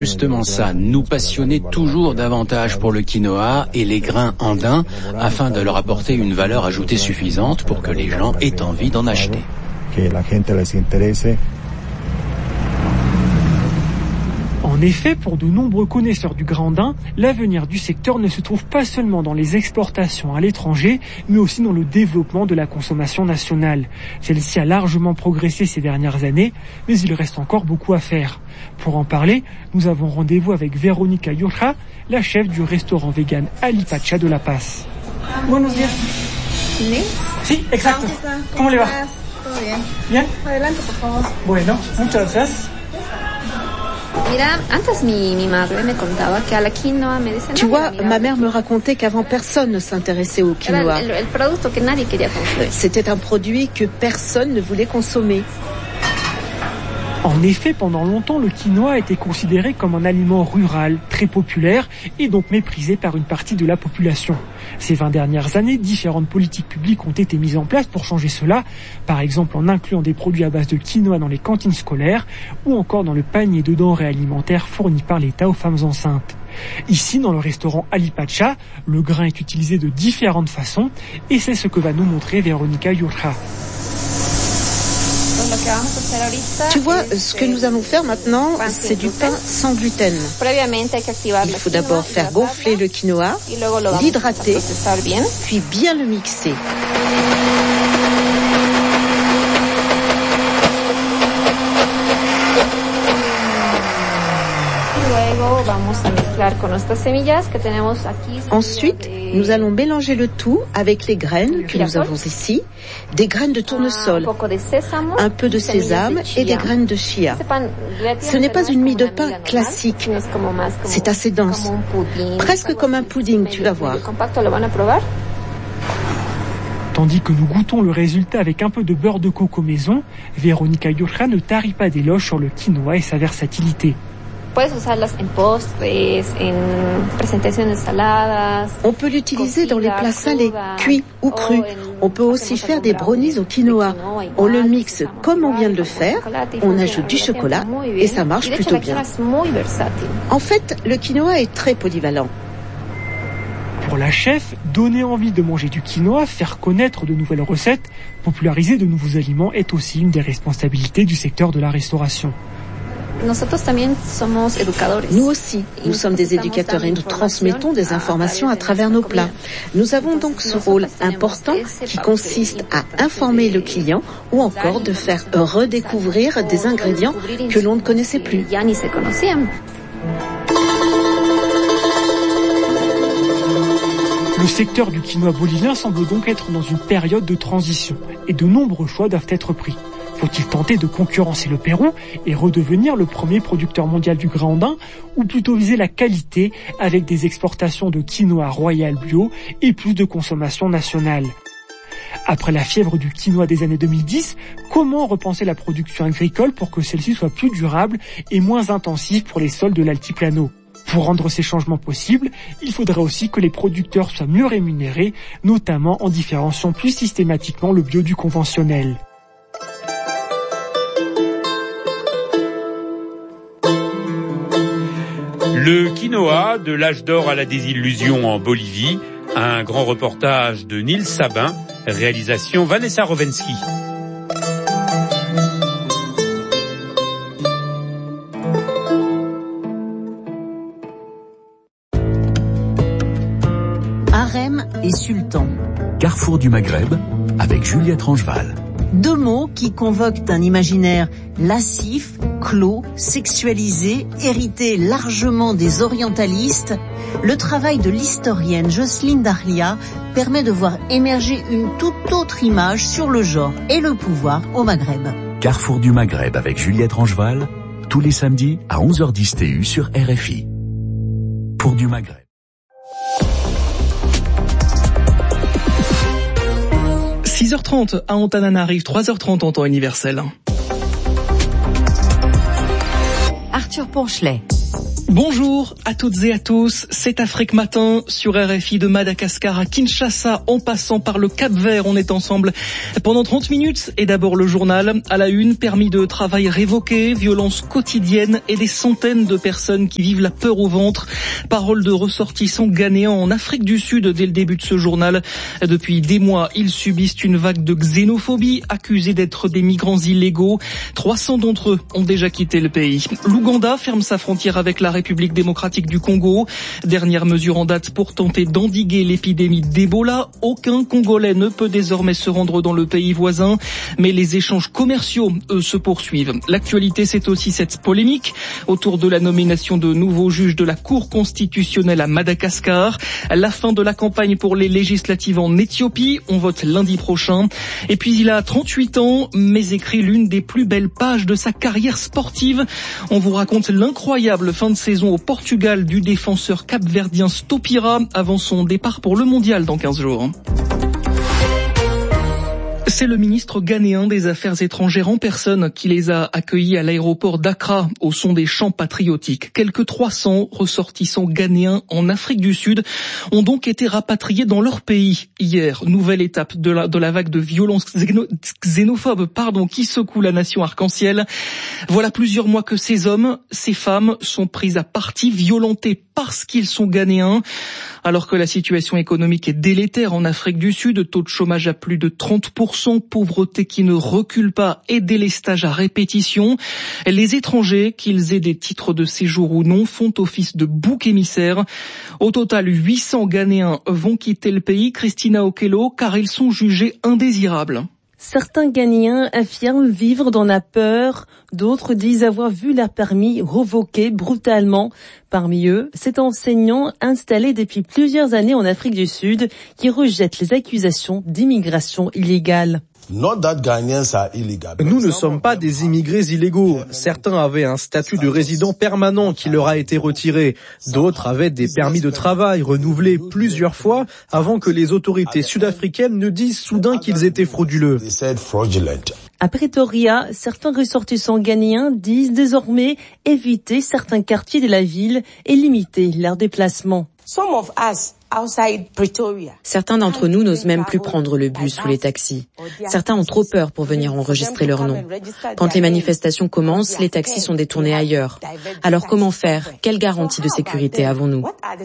Justement ça, nous passionner toujours davantage pour le quinoa et les grains andins afin de leur apporter une valeur ajoutée suffisante pour que les gens aient envie d'en acheter. En effet, pour de nombreux connaisseurs du grain andin, l'avenir du secteur ne se trouve pas seulement dans les exportations à l'étranger, mais aussi dans le développement de la consommation nationale. Celle-ci a largement progressé ces dernières années, mais il reste encore beaucoup à faire. Pour en parler, nous avons rendez-vous avec Verónica Llorja, la chef du restaurant vegan Alipacha de La Paz. Buenos días. Sí, exacto. ¿Cómo le va? Todo bien. Bien. Adelante, por favor. Bueno, muchas gracias. Tu vois, ma mère me racontait qu'avant personne ne s'intéressait au quinoa. C'était un produit que personne ne voulait consommer. En effet, pendant longtemps, le quinoa a été considéré comme un aliment rural, très populaire et donc méprisé par une partie de la population. Ces 20 dernières années, différentes politiques publiques ont été mises en place pour changer cela, par exemple en incluant des produits à base de quinoa dans les cantines scolaires ou encore dans le panier de denrées alimentaires fourni par l'État aux femmes enceintes. Ici, dans le restaurant Alipacha, le grain est utilisé de différentes façons et c'est ce que va nous montrer Verónica Llorja. Tu vois, ce que nous allons faire maintenant, c'est du pain sans gluten. Il faut d'abord faire gonfler le quinoa, l'hydrater, puis bien le mixer. Ensuite, nous allons mélanger le tout avec les graines que nous avons ici, des graines de tournesol, un peu de sésame et des graines de chia. Ce n'est pas une mie de pain classique, c'est assez dense, presque comme un pudding, tu vas voir. Tandis que nous goûtons le résultat avec un peu de beurre de coco maison, Verónica Llorja ne tarit pas d'éloges sur le quinoa et sa versatilité. On peut l'utiliser dans les plats salés, cuits ou crus. On peut aussi faire des brownies au quinoa. On le mixe comme on vient de le faire, on ajoute du chocolat et ça marche plutôt bien. En fait, le quinoa est très polyvalent. Pour la chef, donner envie de manger du quinoa, faire connaître de nouvelles recettes, populariser de nouveaux aliments est aussi une des responsabilités du secteur de la restauration. Nous aussi, nous sommes des éducateurs et nous transmettons des informations à travers nos plats. Nous avons donc ce rôle important qui consiste à informer le client ou encore de faire redécouvrir des ingrédients que l'on ne connaissait plus. Le secteur du quinoa bolivien semble donc être dans une période de transition et de nombreux choix doivent être pris. Faut-il tenter de concurrencer le Pérou et redevenir le premier producteur mondial du grain andin ou plutôt viser la qualité avec des exportations de quinoa royal bio et plus de consommation nationale? Après la fièvre du quinoa des années 2010, comment repenser la production agricole pour que celle-ci soit plus durable et moins intensive pour les sols de l'altiplano? Pour rendre ces changements possibles, il faudrait aussi que les producteurs soient mieux rémunérés, notamment en différenciant plus systématiquement le bio du conventionnel. Le quinoa, de l'âge d'or à la désillusion en Bolivie, un grand reportage de Nils Sabin, réalisation Vanessa Rovensky. Harem et sultan. Carrefour du Maghreb avec Juliette Rangeval. Deux mots qui convoquent un imaginaire lascif, clos, sexualisé, hérité largement des orientalistes. Le travail de l'historienne Jocelyne Dahlia permet de voir émerger une toute autre image sur le genre et le pouvoir au Maghreb. Carrefour du Maghreb avec Juliette Rangeval, tous les samedis à 11h10 TU sur RFI. Pour du Maghreb. 6h30 à Antananarive, 3h30 en temps universel. Arthur Ponchelet. Bonjour à toutes et à tous, c'est Afrique Matin sur RFI de Madagascar à Kinshasa en passant par le Cap-Vert. On est ensemble pendant 30 minutes et d'abord le journal. À la une, permis de travail révoqué, violences quotidiennes et des centaines de personnes qui vivent la peur au ventre. Parole de ressortissants ghanéens en Afrique du Sud dès le début de ce journal. Depuis des mois, ils subissent une vague de xénophobie, accusés d'être des migrants illégaux. 300 d'entre eux ont déjà quitté le pays. L'Ouganda ferme sa frontière avec la République démocratique du Congo. Dernière mesure en date pour tenter d'endiguer l'épidémie d'Ebola. Aucun Congolais ne peut désormais se rendre dans le pays voisin, mais les échanges commerciaux, eux, se poursuivent. L'actualité, c'est aussi cette polémique autour de la nomination de nouveaux juges de la Cour constitutionnelle à Madagascar. La fin de la campagne pour les législatives en Éthiopie. On vote lundi prochain. Et puis il a 38 ans, mais écrit l'une des plus belles pages de sa carrière sportive. On vous raconte l'incroyable fin de saison au Portugal du défenseur capverdien Stopira avant son départ pour le mondial dans 15 jours. C'est le ministre ghanéen des Affaires étrangères en personne qui les a accueillis à l'aéroport d'Accra au son des chants patriotiques. Quelques 300 ressortissants ghanéens en Afrique du Sud ont donc été rapatriés dans leur pays hier. Nouvelle étape de la vague de violences xénophobes qui secoue la nation arc-en-ciel. Voilà plusieurs mois que ces hommes, ces femmes sont pris à partie, violentés parce qu'ils sont ghanéens. Alors que la situation économique est délétère en Afrique du Sud, taux de chômage à plus de 30%, pauvreté qui ne recule pas et délestage à répétition. Les étrangers, qu'ils aient des titres de séjour ou non, font office de bouc émissaire. Au total, 800 Ghanéens vont quitter le pays, Christina Okello, car ils sont jugés indésirables. Certains Ghanéens affirment vivre dans la peur, d'autres disent avoir vu leur permis revoqué brutalement. Parmi eux, cet enseignant installé depuis plusieurs années en Afrique du Sud qui rejette les accusations d'immigration illégale. Nous ne sommes pas des immigrés illégaux. Certains avaient un statut de résident permanent qui leur a été retiré. D'autres avaient des permis de travail renouvelés plusieurs fois avant que les autorités sud-africaines ne disent soudain qu'ils étaient frauduleux. À Pretoria, certains ressortissants ghanéens disent désormais éviter certains quartiers de la ville et limiter leurs déplacements. Certains d'entre nous n'osent même plus prendre le bus ou les taxis. Certains ont trop peur pour venir enregistrer leur nom. Quand les manifestations commencent, les taxis sont détournés ailleurs. Alors comment faire? Quelle garantie de sécurité avons-nous?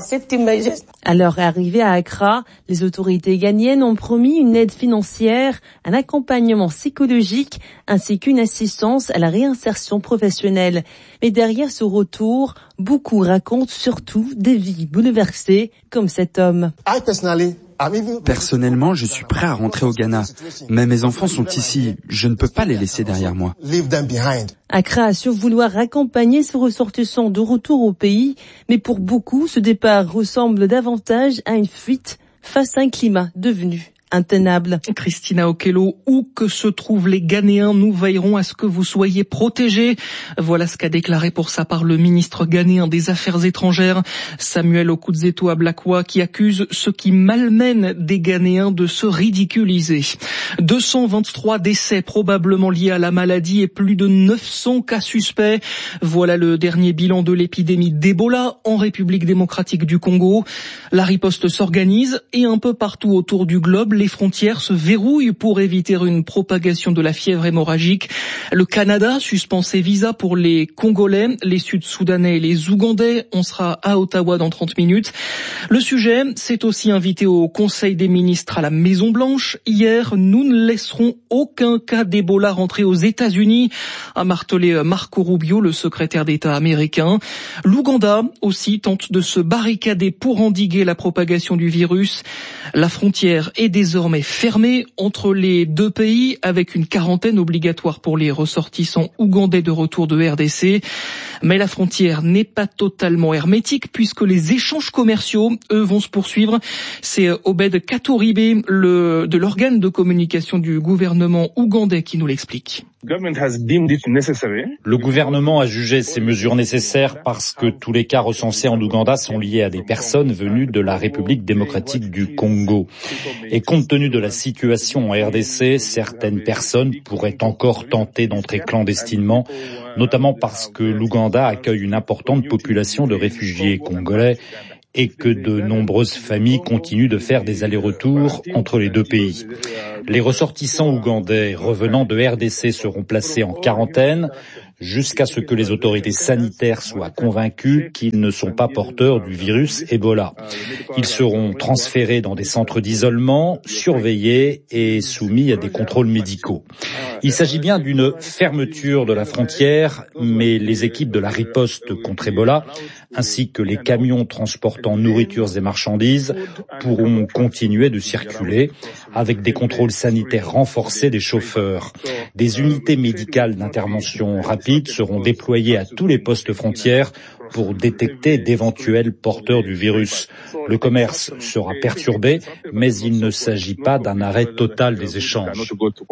À leur arrivée à Accra, les autorités ghanéennes ont promis une aide financière, un accompagnement psychologique ainsi qu'une assistance à la réinsertion professionnelle. Mais derrière ce retour, beaucoup racontent surtout des vies bouleversées comme cet homme. Personnellement, je suis prêt à rentrer au Ghana. Mais mes enfants sont ici. Je ne peux pas les laisser derrière moi. Accra assure vouloir accompagner ses ressortissants de retour au pays, mais pour beaucoup, ce départ ressemble davantage à une fuite face à un climat devenu intenable. Christina Okello, où que se trouvent les Ghanéens, nous veillerons à ce que vous soyez protégés. Voilà ce qu'a déclaré pour sa part le ministre ghanéen des Affaires étrangères, Samuel Okudzeto Ablakwa, qui accuse ceux qui malmènent des Ghanéens de se ridiculiser. 223 décès probablement liés à la maladie et plus de 900 cas suspects. Voilà le dernier bilan de l'épidémie d'Ebola en République démocratique du Congo. La riposte s'organise et un peu partout autour du globe, les frontières se verrouillent pour éviter une propagation de la fièvre hémorragique. Le Canada suspend ses visas pour les Congolais, les Sud-Soudanais et les Ougandais. On sera à Ottawa dans 30 minutes. Le sujet s'est aussi invité au Conseil des ministres à la Maison-Blanche. Hier, nous ne laisserons aucun cas d'Ebola rentrer aux États-Unis, a martelé Marco Rubio, le secrétaire d'État américain. L'Ouganda aussi tente de se barricader pour endiguer la propagation du virus. La frontière est désormais fermée entre les deux pays avec une quarantaine obligatoire pour les ressortissants ougandais de retour de RDC. Mais la frontière n'est pas totalement hermétique puisque les échanges commerciaux, eux, vont se poursuivre. C'est Obed Katoribe, de l'organe de communication du gouvernement ougandais qui nous l'explique. Le gouvernement a jugé ces mesures nécessaires parce que tous les cas recensés en Ouganda sont liés à des personnes venues de la République démocratique du Congo. Et compte tenu de la situation en RDC, certaines personnes pourraient encore tenter d'entrer clandestinement, notamment parce que l'Ouganda accueille une importante population de réfugiés congolais et que de nombreuses familles continuent de faire des allers-retours entre les deux pays. Les ressortissants ougandais revenant de RDC seront placés en quarantaine jusqu'à ce que les autorités sanitaires soient convaincues qu'ils ne sont pas porteurs du virus Ebola. Ils seront transférés dans des centres d'isolement, surveillés et soumis à des contrôles médicaux. Il s'agit bien d'une fermeture de la frontière, mais les équipes de la riposte contre Ebola, ainsi que les camions transportant nourritures et marchandises, pourront continuer de circuler avec des contrôles sanitaires renforcés des chauffeurs. Des unités médicales d'intervention rapide seront déployées à tous les postes frontières pour détecter d'éventuels porteurs du virus. Le commerce sera perturbé, mais il ne s'agit pas d'un arrêt total des échanges.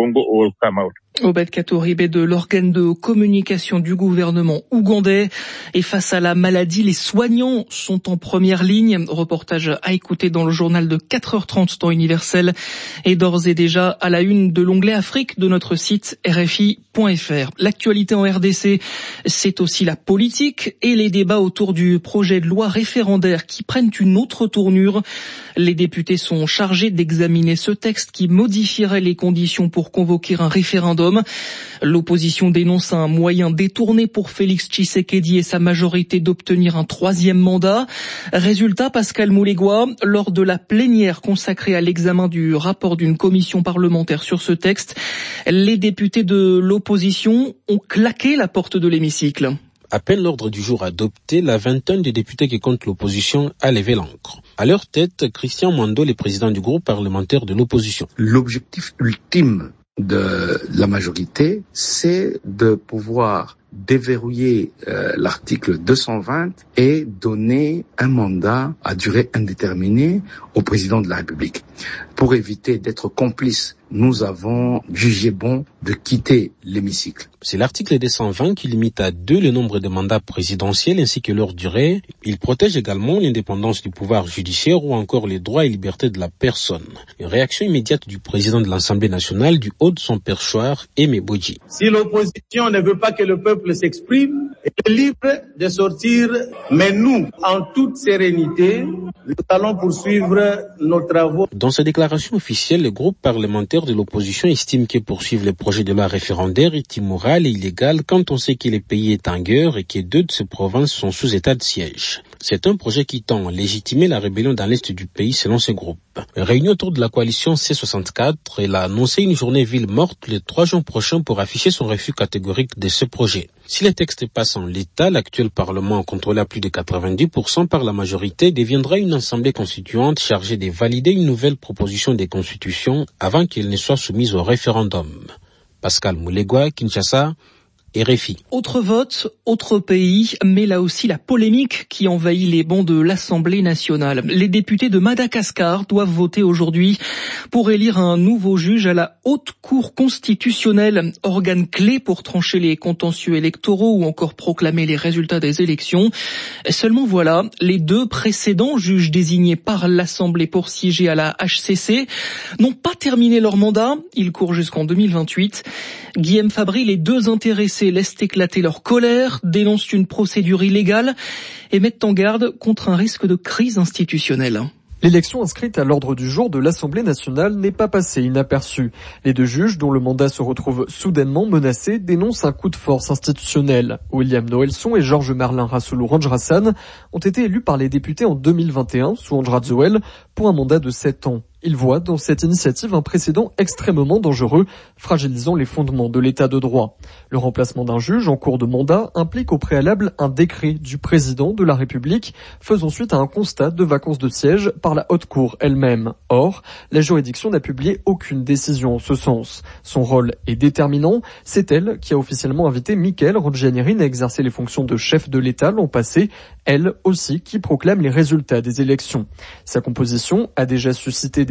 Obed Katoribe de l'organe de communication du gouvernement ougandais. Et face à la maladie, les soignants sont en première ligne. Reportage à écouter dans le journal de 4h30 temps universel et d'ores et déjà à la une de l'onglet Afrique de notre site RFI.fr. L'actualité en RDC, c'est aussi la politique et les débats autour du projet de loi référendaire qui prennent une autre tournure. Les députés sont chargés d'examiner ce texte qui modifierait les conditions pour convoquer un référendum. L'opposition dénonce un moyen détourné pour Félix Tshisekedi et sa majorité d'obtenir un troisième mandat. Résultat, Pascal Moulégois, lors de la plénière consacrée à l'examen du rapport d'une commission parlementaire sur ce texte, les députés de l'opposition ont claqué la porte de l'hémicycle. À peine l'ordre du jour adopté, la vingtaine de députés qui comptent l'opposition a levé l'ancre. À leur tête, Christian Mwando, le président du groupe parlementaire de l'opposition. L'objectif ultime de la majorité, c'est de pouvoir déverrouiller l'article 220 et donner un mandat à durée indéterminée au président de la République. Pour éviter d'être complice, nous avons jugé bon de quitter l'hémicycle. C'est l'article 220 qui limite à 2 le nombre de mandats présidentiels ainsi que leur durée. Il protège également l'indépendance du pouvoir judiciaire ou encore les droits et libertés de la personne. Une réaction immédiate du président de l'Assemblée nationale du haut de son perchoir, Aimé Bodji. Si l'opposition ne veut pas que le peuple s'exprime, elle est libre de sortir, mais nous, en toute sérénité, nous allons poursuivre nos travaux. Dans sa déclaration officielle, le groupe parlementaire de l'opposition estime que poursuivre le projet de loi référendaire est immoral et illégal quand on sait que le pays est en guerre et que 2 de ses provinces sont sous état de siège. C'est un projet qui tend à légitimer la rébellion dans l'est du pays selon ce groupe. Réunie autour de la coalition C64, elle a annoncé une journée ville morte le 3 juin prochain pour afficher son refus catégorique de ce projet. Si le texte passe en l'état, l'actuel Parlement, contrôlé à plus de 90% par la majorité, deviendra une assemblée constituante chargée de valider une nouvelle proposition de constitution avant qu'elle ne soit soumise au référendum. Pascal Moulégois, Kinshasa, RFI. Autre vote, autre pays, mais là aussi la polémique qui envahit les bancs de l'Assemblée nationale. Les députés de Madagascar doivent voter aujourd'hui pour élire un nouveau juge à la Haute Cour constitutionnelle, organe clé pour trancher les contentieux électoraux ou encore proclamer les résultats des élections. Seulement voilà, les 2 précédents juges désignés par l'Assemblée pour siéger à la HCC n'ont pas terminé leur mandat. Ils courent jusqu'en 2028. Guillaume Fabry, les 2 intéressés laissent éclater leur colère, dénoncent une procédure illégale et mettent en garde contre un risque de crise institutionnelle. L'élection inscrite à l'ordre du jour de l'Assemblée nationale n'est pas passée inaperçue. Les 2 juges, dont le mandat se retrouve soudainement menacé, dénoncent un coup de force institutionnel. William Noelson et Georges Merlin Rassoulou Ranjrasan ont été élus par les députés en 2021 sous Andra Joel pour un mandat de 7 ans. Ils voient dans cette initiative un précédent extrêmement dangereux, fragilisant les fondements de l'état de droit. Le remplacement d'un juge en cours de mandat implique au préalable un décret du président de la République, faisant suite à un constat de vacance de siège par la Haute Cour elle-même. Or, la juridiction n'a publié aucune décision en ce sens. Son rôle est déterminant, c'est elle qui a officiellement invité Mickaël Rodjanirin à exercer les fonctions de chef de l'État l'an passé, elle aussi qui proclame les résultats des élections. Sa composition a déjà suscité des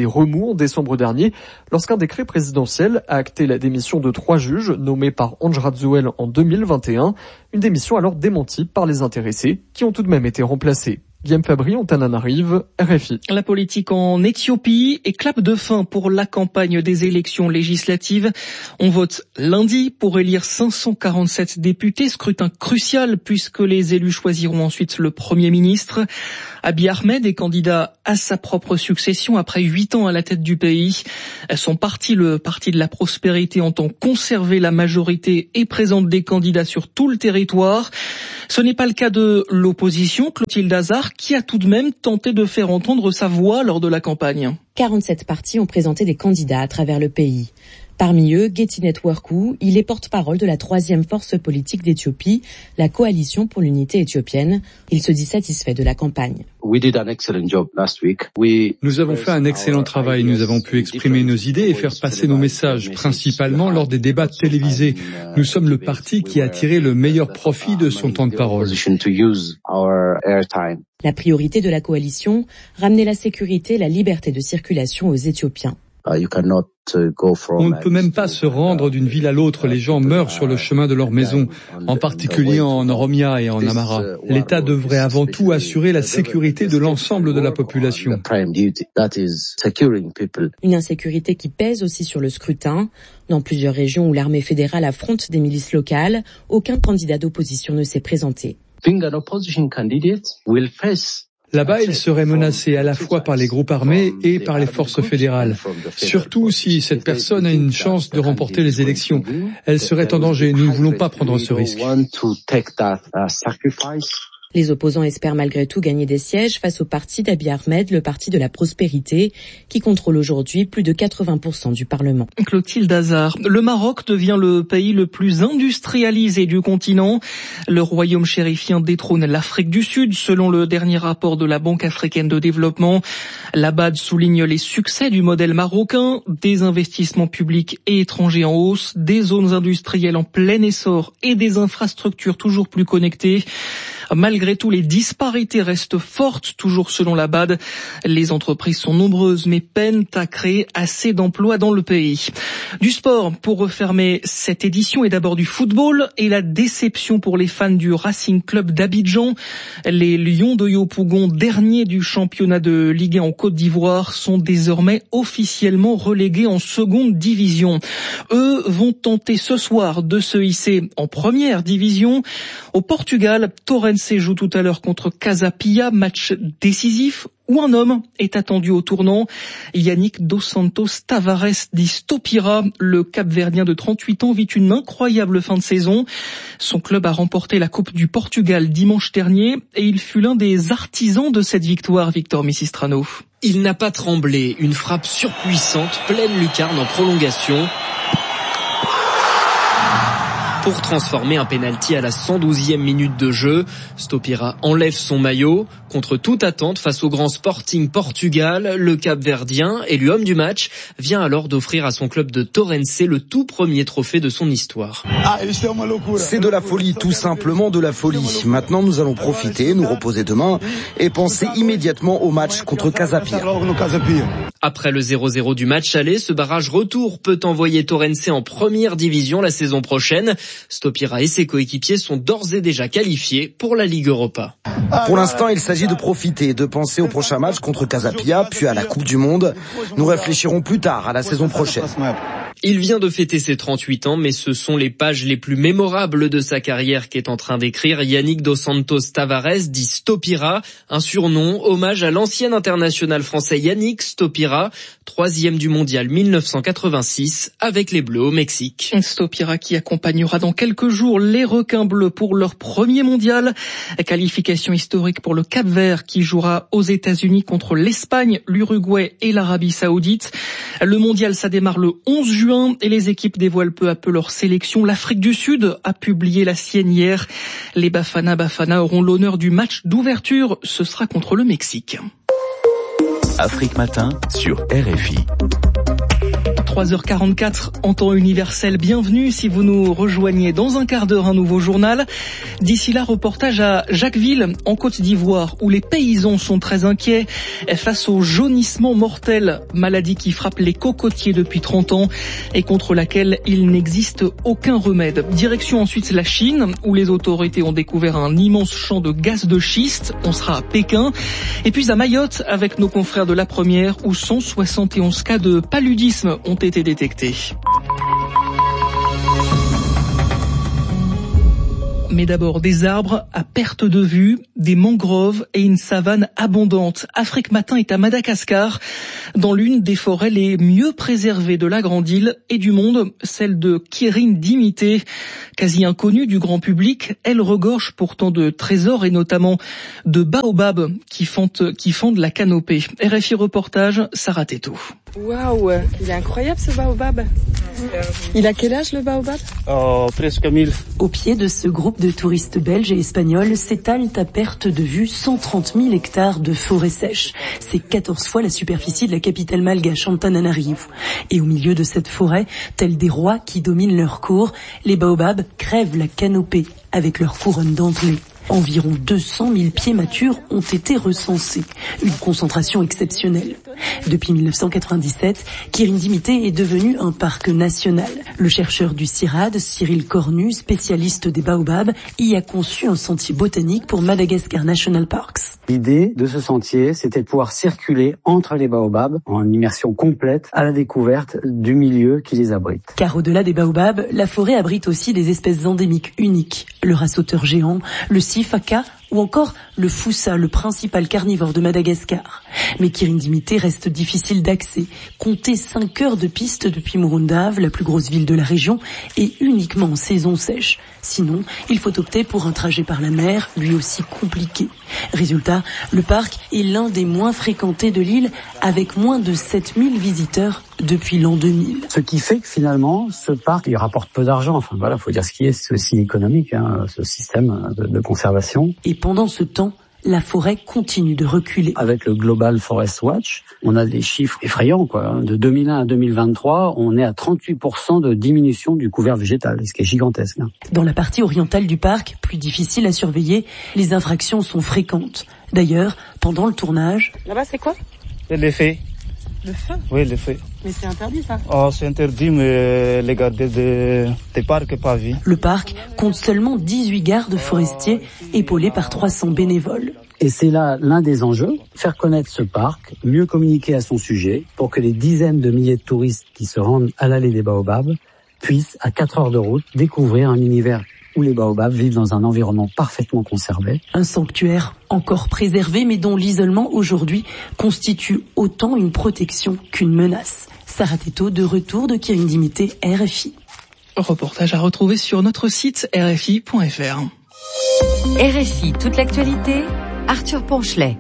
des remous en décembre dernier lorsqu'un décret présidentiel a acté la démission de 3 juges nommés par Ange Radzuel en 2021. Une démission alors démentie par les intéressés qui ont tout de même été remplacés. Guillaume Fabry, Antananarive, RFI. La politique en Éthiopie est clap de fin pour la campagne des élections législatives. On vote lundi pour élire 547 députés, scrutin crucial puisque les élus choisiront ensuite le Premier ministre. Abiy Ahmed est candidat à sa propre succession après 8 ans à la tête du pays. Son parti, le Parti de la Prospérité, entend conserver la majorité et présente des candidats sur tout le territoire. Ce n'est pas le cas de l'opposition, Clotilde Hazard, qui a tout de même tenté de faire entendre sa voix lors de la campagne. 47 partis ont présenté des candidats à travers le pays. Parmi eux, Getty Networku, il est porte-parole de la 3e force politique d'Éthiopie, la Coalition pour l'unité éthiopienne. Il se dit satisfait de la campagne. Nous avons fait un excellent travail. Nous avons pu exprimer nos idées et faire passer nos messages, principalement lors des débats télévisés. Nous sommes le parti qui a tiré le meilleur profit de son temps de parole. La priorité de la coalition, ramener la sécurité et la liberté de circulation aux Éthiopiens. On ne peut même pas se rendre d'une ville à l'autre. Les gens meurent sur le chemin de leur maison, en particulier en Oromia et en Amhara. L'État devrait avant tout assurer la sécurité de l'ensemble de la population. Une insécurité qui pèse aussi sur le scrutin. Dans plusieurs régions où l'armée fédérale affronte des milices locales, aucun candidat d'opposition ne s'est présenté. Là-bas, il serait menacé à la fois par les groupes armés et par les forces fédérales. Surtout si cette personne a une chance de remporter les élections. Elle serait en danger. Nous ne voulons pas prendre ce risque. Les opposants espèrent malgré tout gagner des sièges face au parti d'Abiy Ahmed, le Parti de la Prospérité, qui contrôle aujourd'hui plus de 80% du Parlement. Clotilde Hazard. Le Maroc devient le pays le plus industrialisé du continent. Le royaume chérifien détrône l'Afrique du Sud, selon le dernier rapport de la Banque africaine de développement. L'Abad souligne les succès du modèle marocain, des investissements publics et étrangers en hausse, des zones industrielles en plein essor et des infrastructures toujours plus connectées. Malgré tout, les disparités restent fortes, toujours selon l'Abad. Les entreprises sont nombreuses mais peinent à créer assez d'emplois dans le pays. Du sport, pour refermer cette édition, et d'abord du football et la déception pour les fans du Racing Club d'Abidjan. Les Lions de Yopougon, derniers du championnat de Ligue 1 en Côte d'Ivoire, sont désormais officiellement relégués en seconde division. Eux vont tenter ce soir de se hisser en première division. Au Portugal, Torrens joue tout à l'heure contre Casa Pia, match décisif où un homme est attendu au tournant. Yannick Dos Santos Tavares dit Stopira. Le Cap-Verdien de 38 ans vit une incroyable fin de saison. Son club a remporté la Coupe du Portugal dimanche dernier et il fut l'un des artisans de cette victoire, Victor Missistrano. Il n'a pas tremblé, une frappe surpuissante, pleine lucarne en prolongation, pour transformer un pénalty à la 112e minute de jeu. Stopira enlève son maillot. Contre toute attente face au grand Sporting Portugal, le Cap-Verdien, élu homme du match, vient alors d'offrir à son club de Torrens le tout premier trophée de son histoire. C'est de la folie, tout simplement de la folie. Maintenant, nous allons profiter, nous reposer demain et penser immédiatement au match contre Casa Pia. Après le 0-0 du match aller, ce barrage retour peut envoyer Torrens en première division la saison prochaine. Stopira et ses coéquipiers sont d'ores et déjà qualifiés pour la Ligue Europa. Pour l'instant, il s'agit de profiter, de penser au prochain match contre Casa Pia, puis à la Coupe du Monde. Nous réfléchirons plus tard à la saison prochaine. Il vient de fêter ses 38 ans, mais ce sont les pages les plus mémorables de sa carrière qu'est en train d'écrire Yannick Dos Santos Tavares, dit Stopira, un surnom, hommage à l'ancien international français Yannick Stopira, 3e du mondial 1986 avec les Bleus au Mexique. Stopira qui accompagnera dans quelques jours les requins bleus pour leur premier mondial. Qualification historique pour le Cap-Vert qui jouera aux États-Unis contre l'Espagne, l'Uruguay et l'Arabie Saoudite. Le mondial, ça démarre le 11 juin et les équipes dévoilent peu à peu leur sélection. L'Afrique du Sud a publié la sienne hier. Les Bafana auront l'honneur du match d'ouverture. Ce sera contre le Mexique. Afrique Matin sur RFI. 3h44 en temps universel. Bienvenue si vous nous rejoignez dans un quart d'heure, un nouveau journal. D'ici là, reportage à Jacquesville, en Côte d'Ivoire, où les paysans sont très inquiets face au jaunissement mortel, maladie qui frappe les cocotiers depuis 30 ans et contre laquelle il n'existe aucun remède. Direction ensuite la Chine, où les autorités ont découvert un immense champ de gaz de schiste. On sera à Pékin. Et puis à Mayotte, avec nos confrères de La Première, où 171 cas de paludisme ont été détectés. Mais d'abord, des arbres à perte de vue, des mangroves et une savane abondante. Afrique Matin est à Madagascar, dans l'une des forêts les mieux préservées de la grande île et du monde, celle de Kirin Dimité. Quasi inconnue du grand public, elle regorge pourtant de trésors et notamment de baobabs qui fendent la canopée. RFI reportage, Sarah Teto. Waouh, il est incroyable ce baobab. Il a quel âge le baobab ? Presque 1000. Au pied de ce groupe de touristes belges et espagnols s'étalent à perte de vue 130 000 hectares de forêt sèche. C'est 14 fois la superficie de la capitale malgache Antananarivo. Et au milieu de cette forêt, tels des rois qui dominent leur cour, les baobabs crèvent la canopée avec leur couronne dentelée. Environ 200 000 pieds matures ont été recensés, une concentration exceptionnelle. Depuis 1997, Kirin Dimité est devenu un parc national. Le chercheur du CIRAD, Cyril Cornu, spécialiste des baobabs, y a conçu un sentier botanique pour Madagascar National Parks. L'idée de ce sentier, c'était de pouvoir circuler entre les baobabs en immersion complète à la découverte du milieu qui les abrite. Car au-delà des baobabs, la forêt abrite aussi des espèces endémiques uniques. Le rassauteur géant, le sifaka ou encore le foussa, le principal carnivore de Madagascar. Mais Kirin Dimité reste difficile d'accès. Comptez 5 heures de piste depuis Morondave, la plus grosse ville de la région, et uniquement en saison sèche. Sinon, il faut opter pour un trajet par la mer, lui aussi compliqué. Résultat, le parc est l'un des moins fréquentés de l'île, avec moins de 7000 visiteurs depuis l'an 2000. Ce qui fait que finalement, ce parc, il rapporte peu d'argent. Enfin voilà, faut dire ce qui est, c'est aussi économique, ce système de conservation. Et pendant ce temps, la forêt continue de reculer. Avec le Global Forest Watch, on a des chiffres effrayants, quoi. De 2001 à 2023, on est à 38% de diminution du couvert végétal, ce qui est gigantesque. Dans la partie orientale du parc, plus difficile à surveiller, les infractions sont fréquentes. D'ailleurs, pendant le tournage... Là-bas, c'est quoi ? Les fées. Le feu ? Oui, les fées. Mais c'est interdit, ça ? C'est interdit, mais les gardes des parcs pas vie. Le parc compte seulement 18 gardes forestiers, épaulés par 300 bénévoles. Et c'est là l'un des enjeux, faire connaître ce parc, mieux communiquer à son sujet, pour que les dizaines de milliers de touristes qui se rendent à l'allée des baobabs puissent, à 4 heures de route, découvrir un univers où les baobabs vivent dans un environnement parfaitement conservé. Un sanctuaire encore préservé, mais dont l'isolement aujourd'hui constitue autant une protection qu'une menace. Sarah Teto, de retour de Kirin Dimité, RFI. Reportage à retrouver sur notre site rfi.fr. RFI, toute l'actualité, Arthur Ponchelet.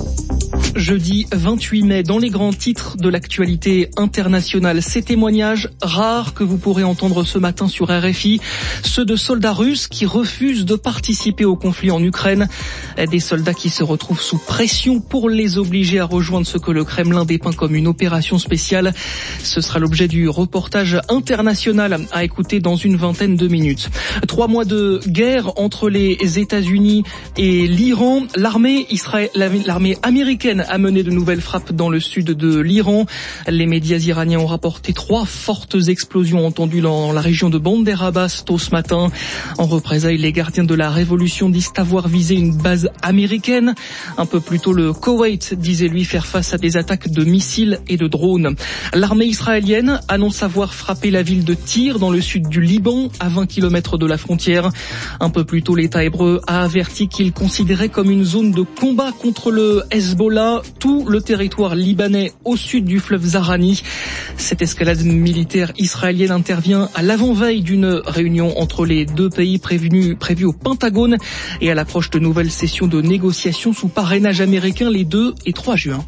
Jeudi 28 mai, dans les grands titres de l'actualité internationale, ces témoignages rares que vous pourrez entendre ce matin sur RFI, ceux de soldats russes qui refusent de participer au conflit en Ukraine, des soldats qui se retrouvent sous pression pour les obliger à rejoindre ce que le Kremlin dépeint comme une opération spéciale. Ce sera l'objet du reportage international à écouter dans une vingtaine de minutes. 3 mois de guerre entre les États-Unis et l'Iran. L'armée américaine a mené de nouvelles frappes dans le sud de l'Iran. Les médias iraniens ont rapporté 3 fortes explosions entendues dans la région de Bandar Abbas tôt ce matin. En représailles, les gardiens de la révolution disent avoir visé une base américaine. Un peu plus tôt, le Koweït disait lui faire face à des attaques de missiles et de drones. L'armée israélienne annonce avoir frappé la ville de Tyr dans le sud du Liban, à 20 km de la frontière. Un peu plus tôt, l'État hébreu a averti qu'il considérait comme une zone de combat contre le Hezbollah tout le territoire libanais au sud du fleuve Zahrani. Cette escalade militaire israélienne intervient à l'avant-veille d'une réunion entre les deux pays prévue au Pentagone et à l'approche de nouvelles sessions de négociations sous parrainage américain les 2 et 3 juin.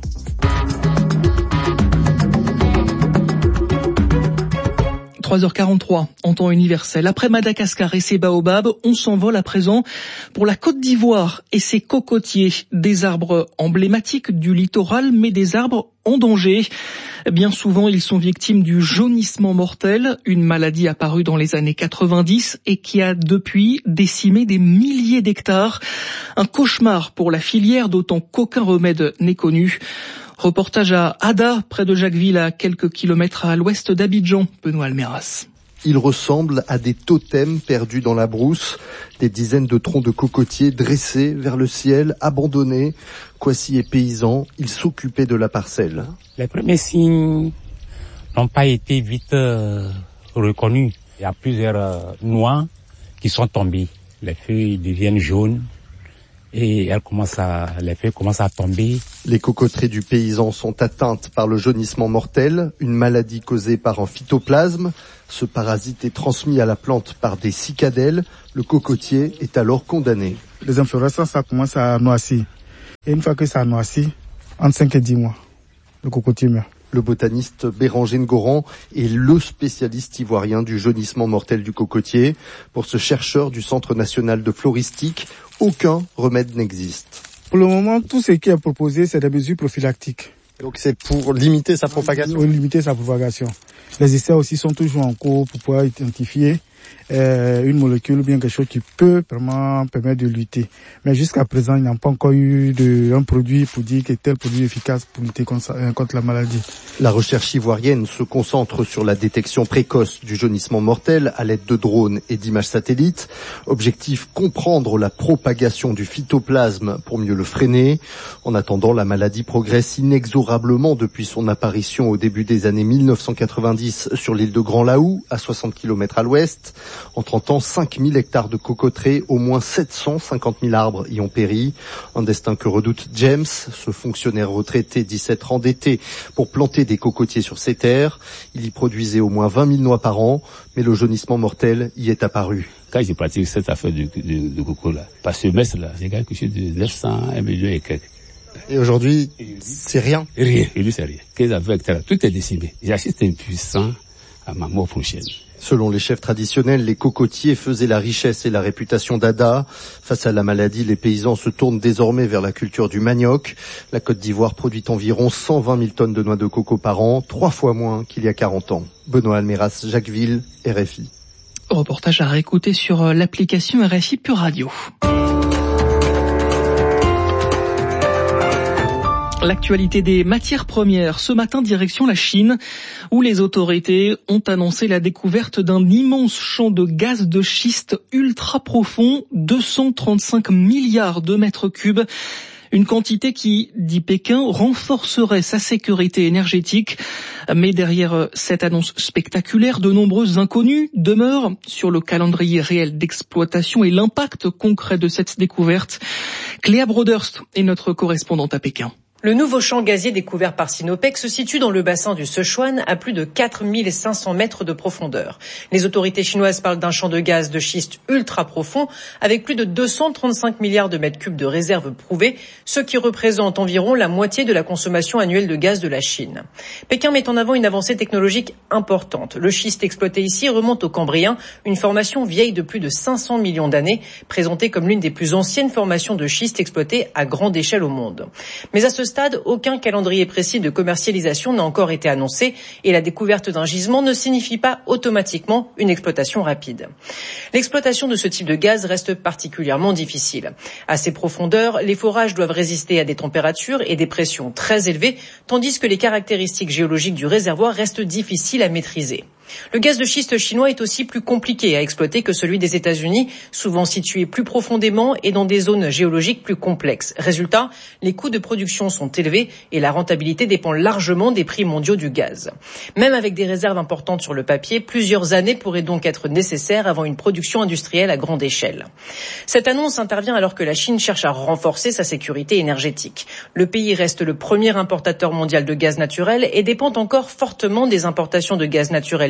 3h43 en temps universel. Après Madagascar et ses baobabs, on s'envole à présent pour la Côte d'Ivoire et ses cocotiers. Des arbres emblématiques du littoral, mais des arbres en danger. Bien souvent, ils sont victimes du jaunissement mortel, une maladie apparue dans les années 90 et qui a depuis décimé des milliers d'hectares. Un cauchemar pour la filière, d'autant qu'aucun remède n'est connu. Reportage à Ada, près de Jacquesville, à quelques kilomètres à l'ouest d'Abidjan. Benoît Almeras. Ils ressemblent à des totems perdus dans la brousse, des dizaines de troncs de cocotiers dressés vers le ciel, abandonnés. Kwasi est paysan, il s'occupait de la parcelle. Les premiers signes n'ont pas été vite reconnus. Il y a plusieurs noix qui sont tombées. Les feuilles deviennent jaunes. Et les feuilles commencent à tomber. Les cocoteries du paysan sont atteintes par le jaunissement mortel, une maladie causée par un phytoplasme. Ce parasite est transmis à la plante par des cicadelles. Le cocotier est alors condamné. Les inflorescences, ça commence à noircir. Et une fois que ça noircit, entre 5 et 10 mois, le cocotier meurt. Le botaniste Béranger Ngoran est le spécialiste ivoirien du jaunissement mortel du cocotier. Pour ce chercheur du Centre national de floristique, aucun remède n'existe. Pour le moment, tout ce qui est proposé, c'est des mesures prophylactiques. Donc c'est pour limiter sa propagation? Pour limiter sa propagation. Les essais aussi sont toujours en cours pour pouvoir identifier une molécule ou bien quelque chose qui peut vraiment permettre de lutter. Mais jusqu'à présent, il n'y a pas encore eu un produit pour dire que tel produit est efficace pour lutter contre la maladie. La recherche ivoirienne se concentre sur la détection précoce du jaunissement mortel à l'aide de drones et d'images satellites. Objectif, comprendre la propagation du phytoplasme pour mieux le freiner. En attendant, la maladie progresse inexorablement depuis son apparition au début des années 1990 sur l'île de Grand Laou, à 60 km à l'ouest. En 30 ans, 5000 hectares de cocoteraies, au moins 750 000 arbres y ont péri. Un destin que redoute James, ce fonctionnaire retraité, dit s'être endetté pour planter des cocotiers sur ses terres. Il y produisait au moins 20 000 noix par an, mais le jaunissement mortel y est apparu. Quand j'ai pratiqué cette affaire de coco là, par semestre là, j'ai gagné quelque chose de 900, 1 million et quelques. Et aujourd'hui, c'est rien? Rien, et lui c'est rien. 15 hectares, tout est décimé. J'assiste impuissant à ma mort prochaine. Selon les chefs traditionnels, les cocotiers faisaient la richesse et la réputation d'Ada. Face à la maladie, les paysans se tournent désormais vers la culture du manioc. La Côte d'Ivoire produit environ 120 000 tonnes de noix de coco par an, 3 fois moins qu'il y a 40 ans. Benoît Almeras, Jacquesville, RFI. Reportage à réécouter sur l'application RFI Pure Radio. L'actualité des matières premières. Ce matin, direction la Chine, où les autorités ont annoncé la découverte d'un immense champ de gaz de schiste ultra profond, 235 milliards de mètres cubes. Une quantité qui, dit Pékin, renforcerait sa sécurité énergétique. Mais derrière cette annonce spectaculaire, de nombreuses inconnues demeurent sur le calendrier réel d'exploitation et l'impact concret de cette découverte. Cléa Broderst est notre correspondante à Pékin. Le nouveau champ gazier découvert par Sinopec se situe dans le bassin du Sichuan à plus de 4500 mètres de profondeur. Les autorités chinoises parlent d'un champ de gaz de schiste ultra profond avec plus de 235 milliards de mètres cubes de réserves prouvées, ce qui représente environ la moitié de la consommation annuelle de gaz de la Chine. Pékin met en avant une avancée technologique importante. Le schiste exploité ici remonte au Cambrien, une formation vieille de plus de 500 millions d'années, présentée comme l'une des plus anciennes formations de schiste exploitées à grande échelle au monde. Mais à ce stade, aucun calendrier précis de commercialisation n'a encore été annoncé et la découverte d'un gisement ne signifie pas automatiquement une exploitation rapide. L'exploitation de ce type de gaz reste particulièrement difficile. À ces profondeurs, les forages doivent résister à des températures et des pressions très élevées, tandis que les caractéristiques géologiques du réservoir restent difficiles à maîtriser. Le gaz de schiste chinois est aussi plus compliqué à exploiter que celui des États-Unis, souvent situé plus profondément et dans des zones géologiques plus complexes. Résultat, les coûts de production sont élevés et la rentabilité dépend largement des prix mondiaux du gaz. Même avec des réserves importantes sur le papier, plusieurs années pourraient donc être nécessaires avant une production industrielle à grande échelle. Cette annonce intervient alors que la Chine cherche à renforcer sa sécurité énergétique. Le pays reste le premier importateur mondial de gaz naturel et dépend encore fortement des importations de gaz naturel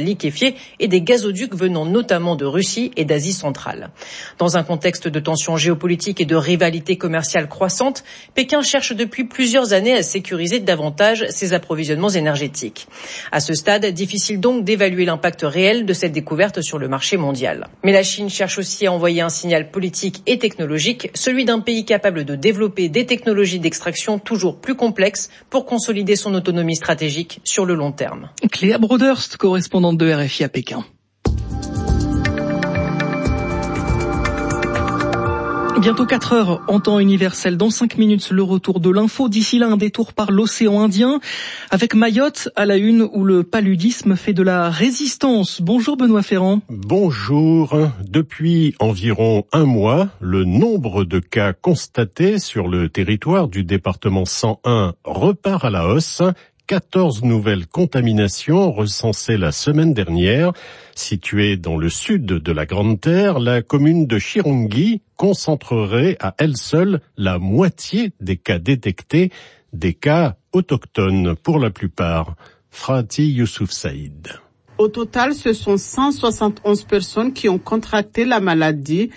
liquéfié et des gazoducs venant notamment de Russie et d'Asie centrale. Dans un contexte de tensions géopolitiques et de rivalité commerciale croissante, Pékin cherche depuis plusieurs années à sécuriser davantage ses approvisionnements énergétiques. À ce stade, difficile donc d'évaluer l'impact réel de cette découverte sur le marché mondial. Mais la Chine cherche aussi à envoyer un signal politique et technologique, celui d'un pays capable de développer des technologies d'extraction toujours plus complexes pour consolider son autonomie stratégique sur le long terme. Cléa Broderst, correspondante de RFI à Pékin. Bientôt 4 heures en temps universel. Dans 5 minutes, le retour de l'info. D'ici là, un détour par l'océan Indien avec Mayotte à la une où le paludisme fait de la résistance. Bonjour Benoît Ferrand. Bonjour. Depuis environ un mois, le nombre de cas constatés sur le territoire du département 101 repart à la hausse. 14 nouvelles contaminations recensées la semaine dernière. Située dans le sud de la Grande Terre, la commune de Chirungi concentrerait à elle seule la moitié des cas détectés, des cas autochtones pour la plupart. Frati Youssouf Saïd. Au total, ce sont 171 personnes qui ont contracté la maladie,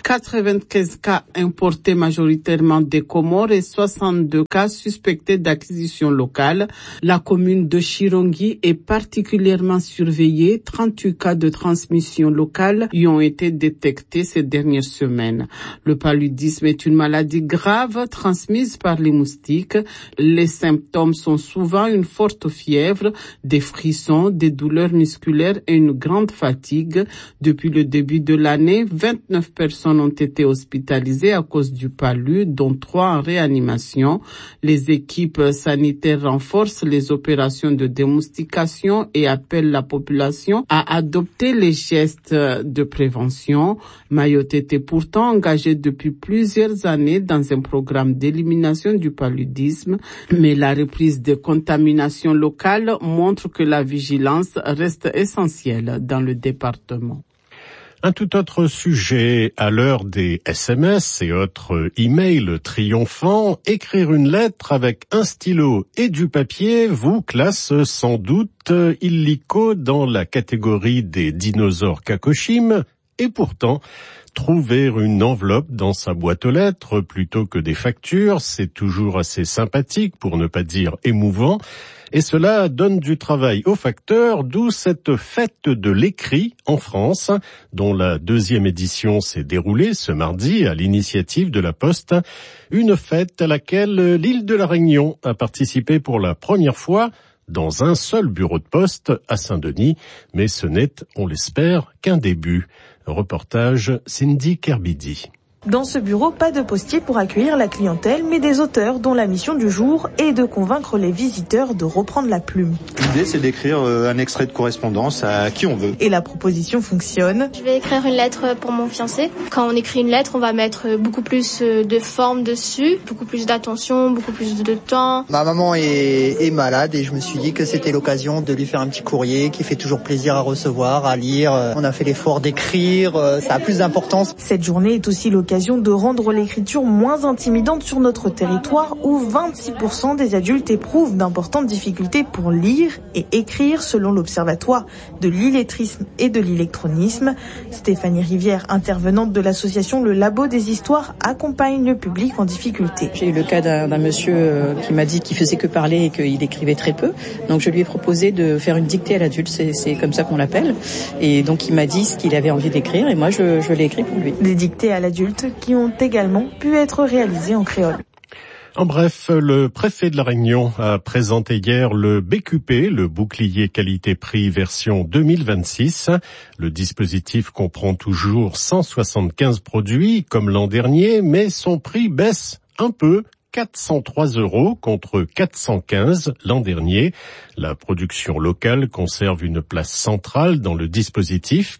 95 cas importés majoritairement des Comores et 62 cas suspectés d'acquisition locale. La commune de Chirungi est particulièrement surveillée. 38 cas de transmission locale y ont été détectés ces dernières semaines. Le paludisme est une maladie grave transmise par les moustiques. Les symptômes sont souvent une forte fièvre, des frissons, des douleurs musculaires et une grande fatigue. Depuis le début de l'année, 29 personnes ont été hospitalisées à cause du palu, dont 3 en réanimation. Les équipes sanitaires renforcent les opérations de démoustication et appellent la population à adopter les gestes de prévention. Mayotte était pourtant engagée depuis plusieurs années dans un programme d'élimination du paludisme, mais la reprise des contaminations locales montre que la vigilance reste essentielle dans le département. Un tout autre sujet, à l'heure des SMS et autres emails triomphants, écrire une lettre avec un stylo et du papier vous classe sans doute illico dans la catégorie des dinosaures Kakoshim, et pourtant, trouver une enveloppe dans sa boîte aux lettres plutôt que des factures, c'est toujours assez sympathique, pour ne pas dire émouvant. Et cela donne du travail aux facteurs, d'où cette fête de l'écrit en France, dont la 2e édition s'est déroulée ce mardi à l'initiative de la Poste. Une fête à laquelle l'île de la Réunion a participé pour la première fois dans un seul bureau de poste à Saint-Denis. Mais ce n'est, on l'espère, qu'un début. Reportage Cindy Kerbidi. Dans ce bureau, pas de postier pour accueillir la clientèle, mais des auteurs dont la mission du jour est de convaincre les visiteurs de reprendre la plume. L'idée, c'est d'écrire un extrait de correspondance à qui on veut. Et la proposition fonctionne. Je vais écrire une lettre pour mon fiancé. Quand on écrit une lettre, on va mettre beaucoup plus de forme dessus, beaucoup plus d'attention, beaucoup plus de temps. Ma maman est malade et je me suis dit que c'était l'occasion de lui faire un petit courrier qui fait toujours plaisir à recevoir, à lire. On a fait l'effort d'écrire, ça a plus d'importance. Cette journée est aussi l'occasion de rendre l'écriture moins intimidante sur notre territoire où 26% des adultes éprouvent d'importantes difficultés pour lire et écrire selon l'Observatoire de l'illettrisme et de l'électronisme. Stéphanie Rivière, intervenante de l'association Le Labo des Histoires, accompagne le public en difficulté. J'ai eu le cas d'un monsieur qui m'a dit qu'il faisait que parler et qu'il écrivait très peu. Donc je lui ai proposé de faire une dictée à l'adulte, c'est comme ça qu'on l'appelle. Et donc il m'a dit ce qu'il avait envie d'écrire et moi je l'ai écrit pour lui. Des dictées à l'adulte qui ont également pu être réalisées en créole. En bref, le préfet de la Réunion a présenté hier le BQP, le bouclier qualité-prix version 2026. Le dispositif comprend toujours 175 produits comme l'an dernier, mais son prix baisse un peu. 403 € contre 415 l'an dernier. La production locale conserve une place centrale dans le dispositif,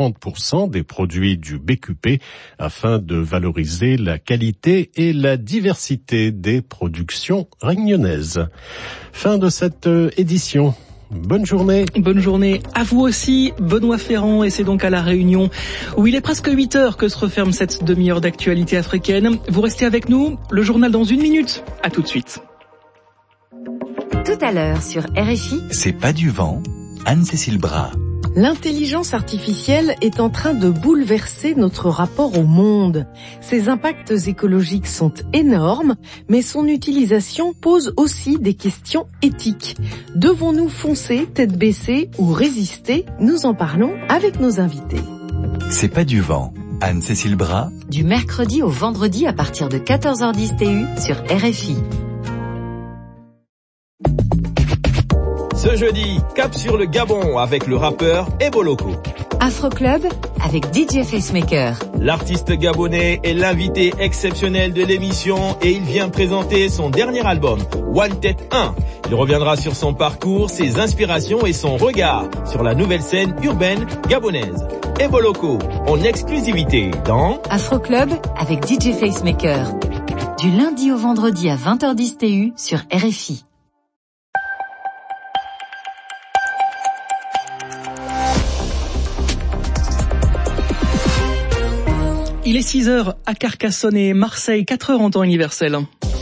40% des produits du BQP, afin de valoriser la qualité et la diversité des productions réunionnaises. Fin de cette édition. Bonne journée. Bonne journée à vous aussi, Benoît Ferrand, et c'est donc à La Réunion où il est presque 8 heures que se referme cette demi-heure d'actualité africaine. Vous restez avec nous, le journal dans 1 minute. À tout de suite. Tout à l'heure sur RFI. C'est pas du vent, Anne-Cécile Bras. L'intelligence artificielle est en train de bouleverser notre rapport au monde. Ses impacts écologiques sont énormes, mais son utilisation pose aussi des questions éthiques. Devons-nous foncer, tête baissée ou résister? Nous en parlons avec nos invités. C'est pas du vent. Anne-Cécile Bras. Du mercredi au vendredi à partir de 14h10 TU sur RFI. Ce jeudi, cap sur le Gabon avec le rappeur Eboloko. Afro Club avec DJ Facemaker. L'artiste gabonais est l'invité exceptionnel de l'émission et il vient présenter son dernier album, One Tête 1. Il reviendra sur son parcours, ses inspirations et son regard sur la nouvelle scène urbaine gabonaise. Eboloko, en exclusivité dans Afro Club avec DJ Facemaker. Du lundi au vendredi à 20h10 TU sur RFI. Il est 6h à Carcassonne et Marseille, 4h en temps universel.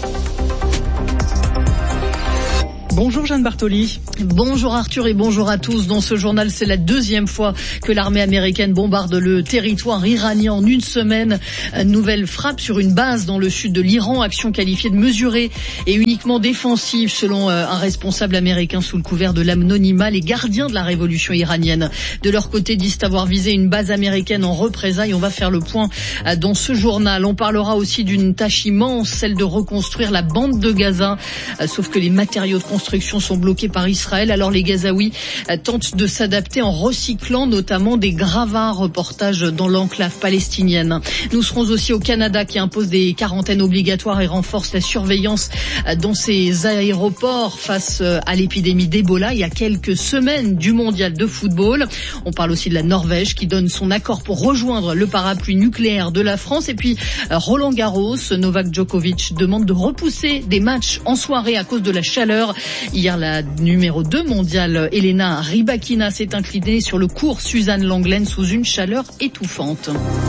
Bonjour Jeanne Bartoli. Bonjour Arthur et bonjour à tous. Dans ce journal, c'est la deuxième fois que l'armée américaine bombarde le territoire iranien en une semaine. Nouvelle frappe sur une base dans le sud de l'Iran, action qualifiée de mesurée et uniquement défensive selon un responsable américain sous le couvert de l'anonymat. Les gardiens de la révolution iranienne, de leur côté, disent avoir visé une base américaine en représailles. On va faire le point dans ce journal. On parlera aussi d'une tâche immense, celle de reconstruire la bande de Gaza, sauf que les matériaux de construction sont bloqués par Israël. Alors les Gazaouis tentent de s'adapter en recyclant notamment des gravats. Reportage dans l'enclave palestinienne. Nous serons aussi au Canada qui impose des quarantaines obligatoires et renforce la surveillance dans ses aéroports face à l'épidémie d'Ebola il y a quelques semaines du mondial de football. On parle aussi de la Norvège qui donne son accord pour rejoindre le parapluie nucléaire de la France. Et puis Roland Garros, Novak Djokovic demande de repousser des matchs en soirée à cause de la chaleur. Hier, la numéro 2 mondiale, Elena Rybakina, s'est inclinée sur le court Suzanne Lenglen sous une chaleur étouffante.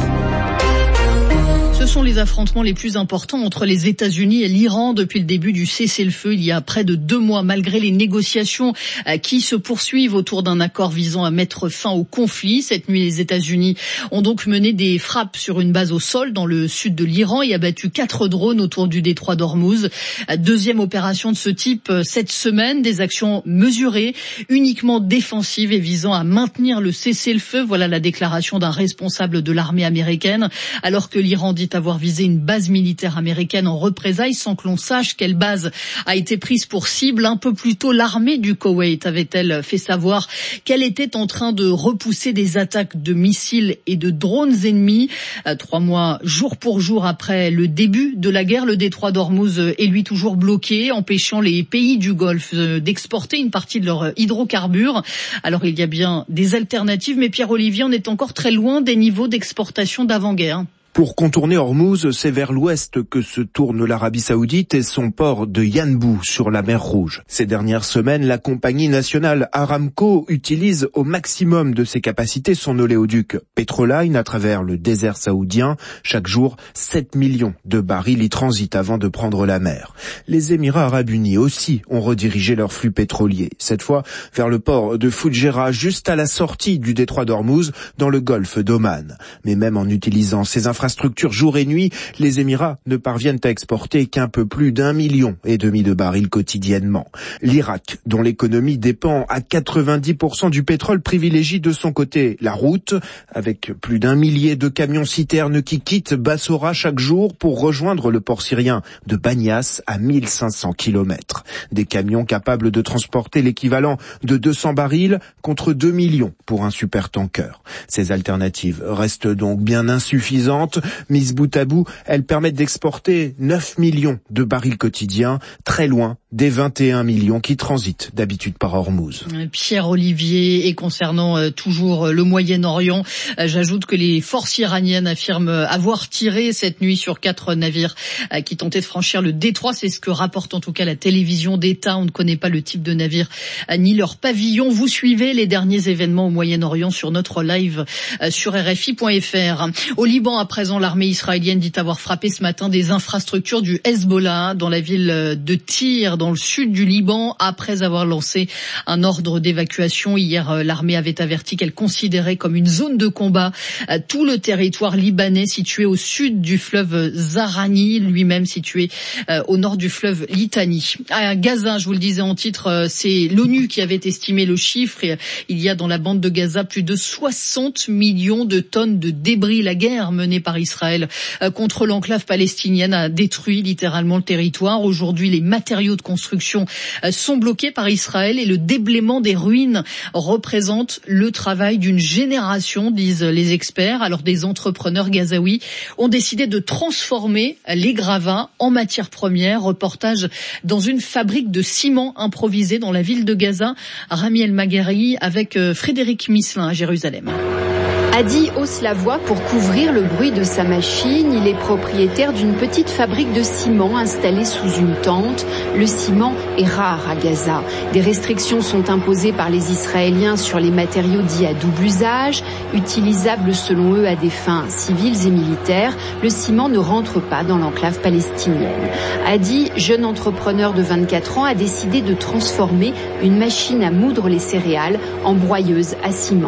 Ce sont les affrontements les plus importants entre les États-Unis et l'Iran depuis le début du cessez-le-feu il y a près de 2 mois, malgré les négociations qui se poursuivent autour d'un accord visant à mettre fin au conflit. Cette nuit, les États-Unis ont donc mené des frappes sur une base au sol dans le sud de l'Iran et abattu 4 drones autour du détroit d'Ormuz. Deuxième opération de ce type cette semaine, des actions mesurées, uniquement défensives et visant à maintenir le cessez-le-feu. Voilà la déclaration d'un responsable de l'armée américaine, alors que l'Iran dit avoir visé une base militaire américaine en représailles sans que l'on sache quelle base a été prise pour cible. Un peu plus tôt, l'armée du Koweït avait-elle fait savoir qu'elle était en train de repousser des attaques de missiles et de drones ennemis. 3 mois, jour pour jour après le début de la guerre, le détroit d'Ormuz est lui toujours bloqué, empêchant les pays du Golfe d'exporter une partie de leurs hydrocarbures. Alors il y a bien des alternatives, mais Pierre-Olivier, on est encore très loin des niveaux d'exportation d'avant-guerre. Pour contourner Ormuz, c'est vers l'ouest que se tourne l'Arabie Saoudite et son port de Yanbu sur la mer Rouge. Ces dernières semaines, la compagnie nationale Aramco utilise au maximum de ses capacités son oléoduc Petroline à travers le désert saoudien. Chaque jour, 7 millions de barils y transitent avant de prendre la mer. Les Émirats arabes unis aussi ont redirigé leur flux pétrolier, cette fois vers le port de Fujairah, juste à la sortie du détroit d'Ormuz dans le golfe d'Oman. Mais même en utilisant ces infrastructures jour et nuit, les Émirats ne parviennent à exporter qu'un peu plus d'1,5 million de barils quotidiennement. L'Irak, dont l'économie dépend à 90% du pétrole, privilégie de son côté la route, avec plus d'1 millier de camions-citernes qui quittent Bassora chaque jour pour rejoindre le port syrien de Banias à 1500 km. Des camions capables de transporter l'équivalent de 200 barils contre 2 millions pour un supertanker. Ces alternatives restent donc bien insuffisantes. Mises bout à bout, elles permettent d'exporter 9 millions de barils quotidiens, très loin des 21 millions qui transitent d'habitude par Ormuz. Pierre-Olivier, et concernant toujours le Moyen-Orient, j'ajoute que les forces iraniennes affirment avoir tiré cette nuit sur 4 navires qui tentaient de franchir le détroit. C'est ce que rapporte en tout cas la télévision d'État. On ne connaît pas le type de navire ni leur pavillon. Vous suivez les derniers événements au Moyen-Orient sur notre live sur RFI.fr. Au Liban, après présent, l'armée israélienne dit avoir frappé ce matin des infrastructures du Hezbollah dans la ville de Tyr, dans le sud du Liban, après avoir lancé un ordre d'évacuation. Hier, l'armée avait averti qu'elle considérait comme une zone de combat tout le territoire libanais situé au sud du fleuve Zahrani, lui-même situé au nord du fleuve Litani. À Gaza, je vous le disais en titre, c'est l'ONU qui avait estimé le chiffre. Il y a dans la bande de Gaza plus de 60 millions de tonnes de débris. La guerre menée par Israël contre l'enclave palestinienne a détruit littéralement le territoire. Aujourd'hui, les matériaux de construction sont bloqués par Israël et le déblaiement des ruines représente le travail d'une génération, disent les experts. Alors des entrepreneurs gazaouis ont décidé de transformer les gravats en matière première. Reportage dans une fabrique de ciment improvisée dans la ville de Gaza. Rami El-Maghari avec Frédéric Misselin à Jérusalem. Adi hausse la voix pour couvrir le bruit de sa machine. Il est propriétaire d'une petite fabrique de ciment installée sous une tente. Le ciment est rare à Gaza. Des restrictions sont imposées par les Israéliens sur les matériaux dits à double usage. Utilisables selon eux à des fins civiles et militaires, le ciment ne rentre pas dans l'enclave palestinienne. Adi, jeune entrepreneur de 24 ans, a décidé de transformer une machine à moudre les céréales en broyeuse à ciment.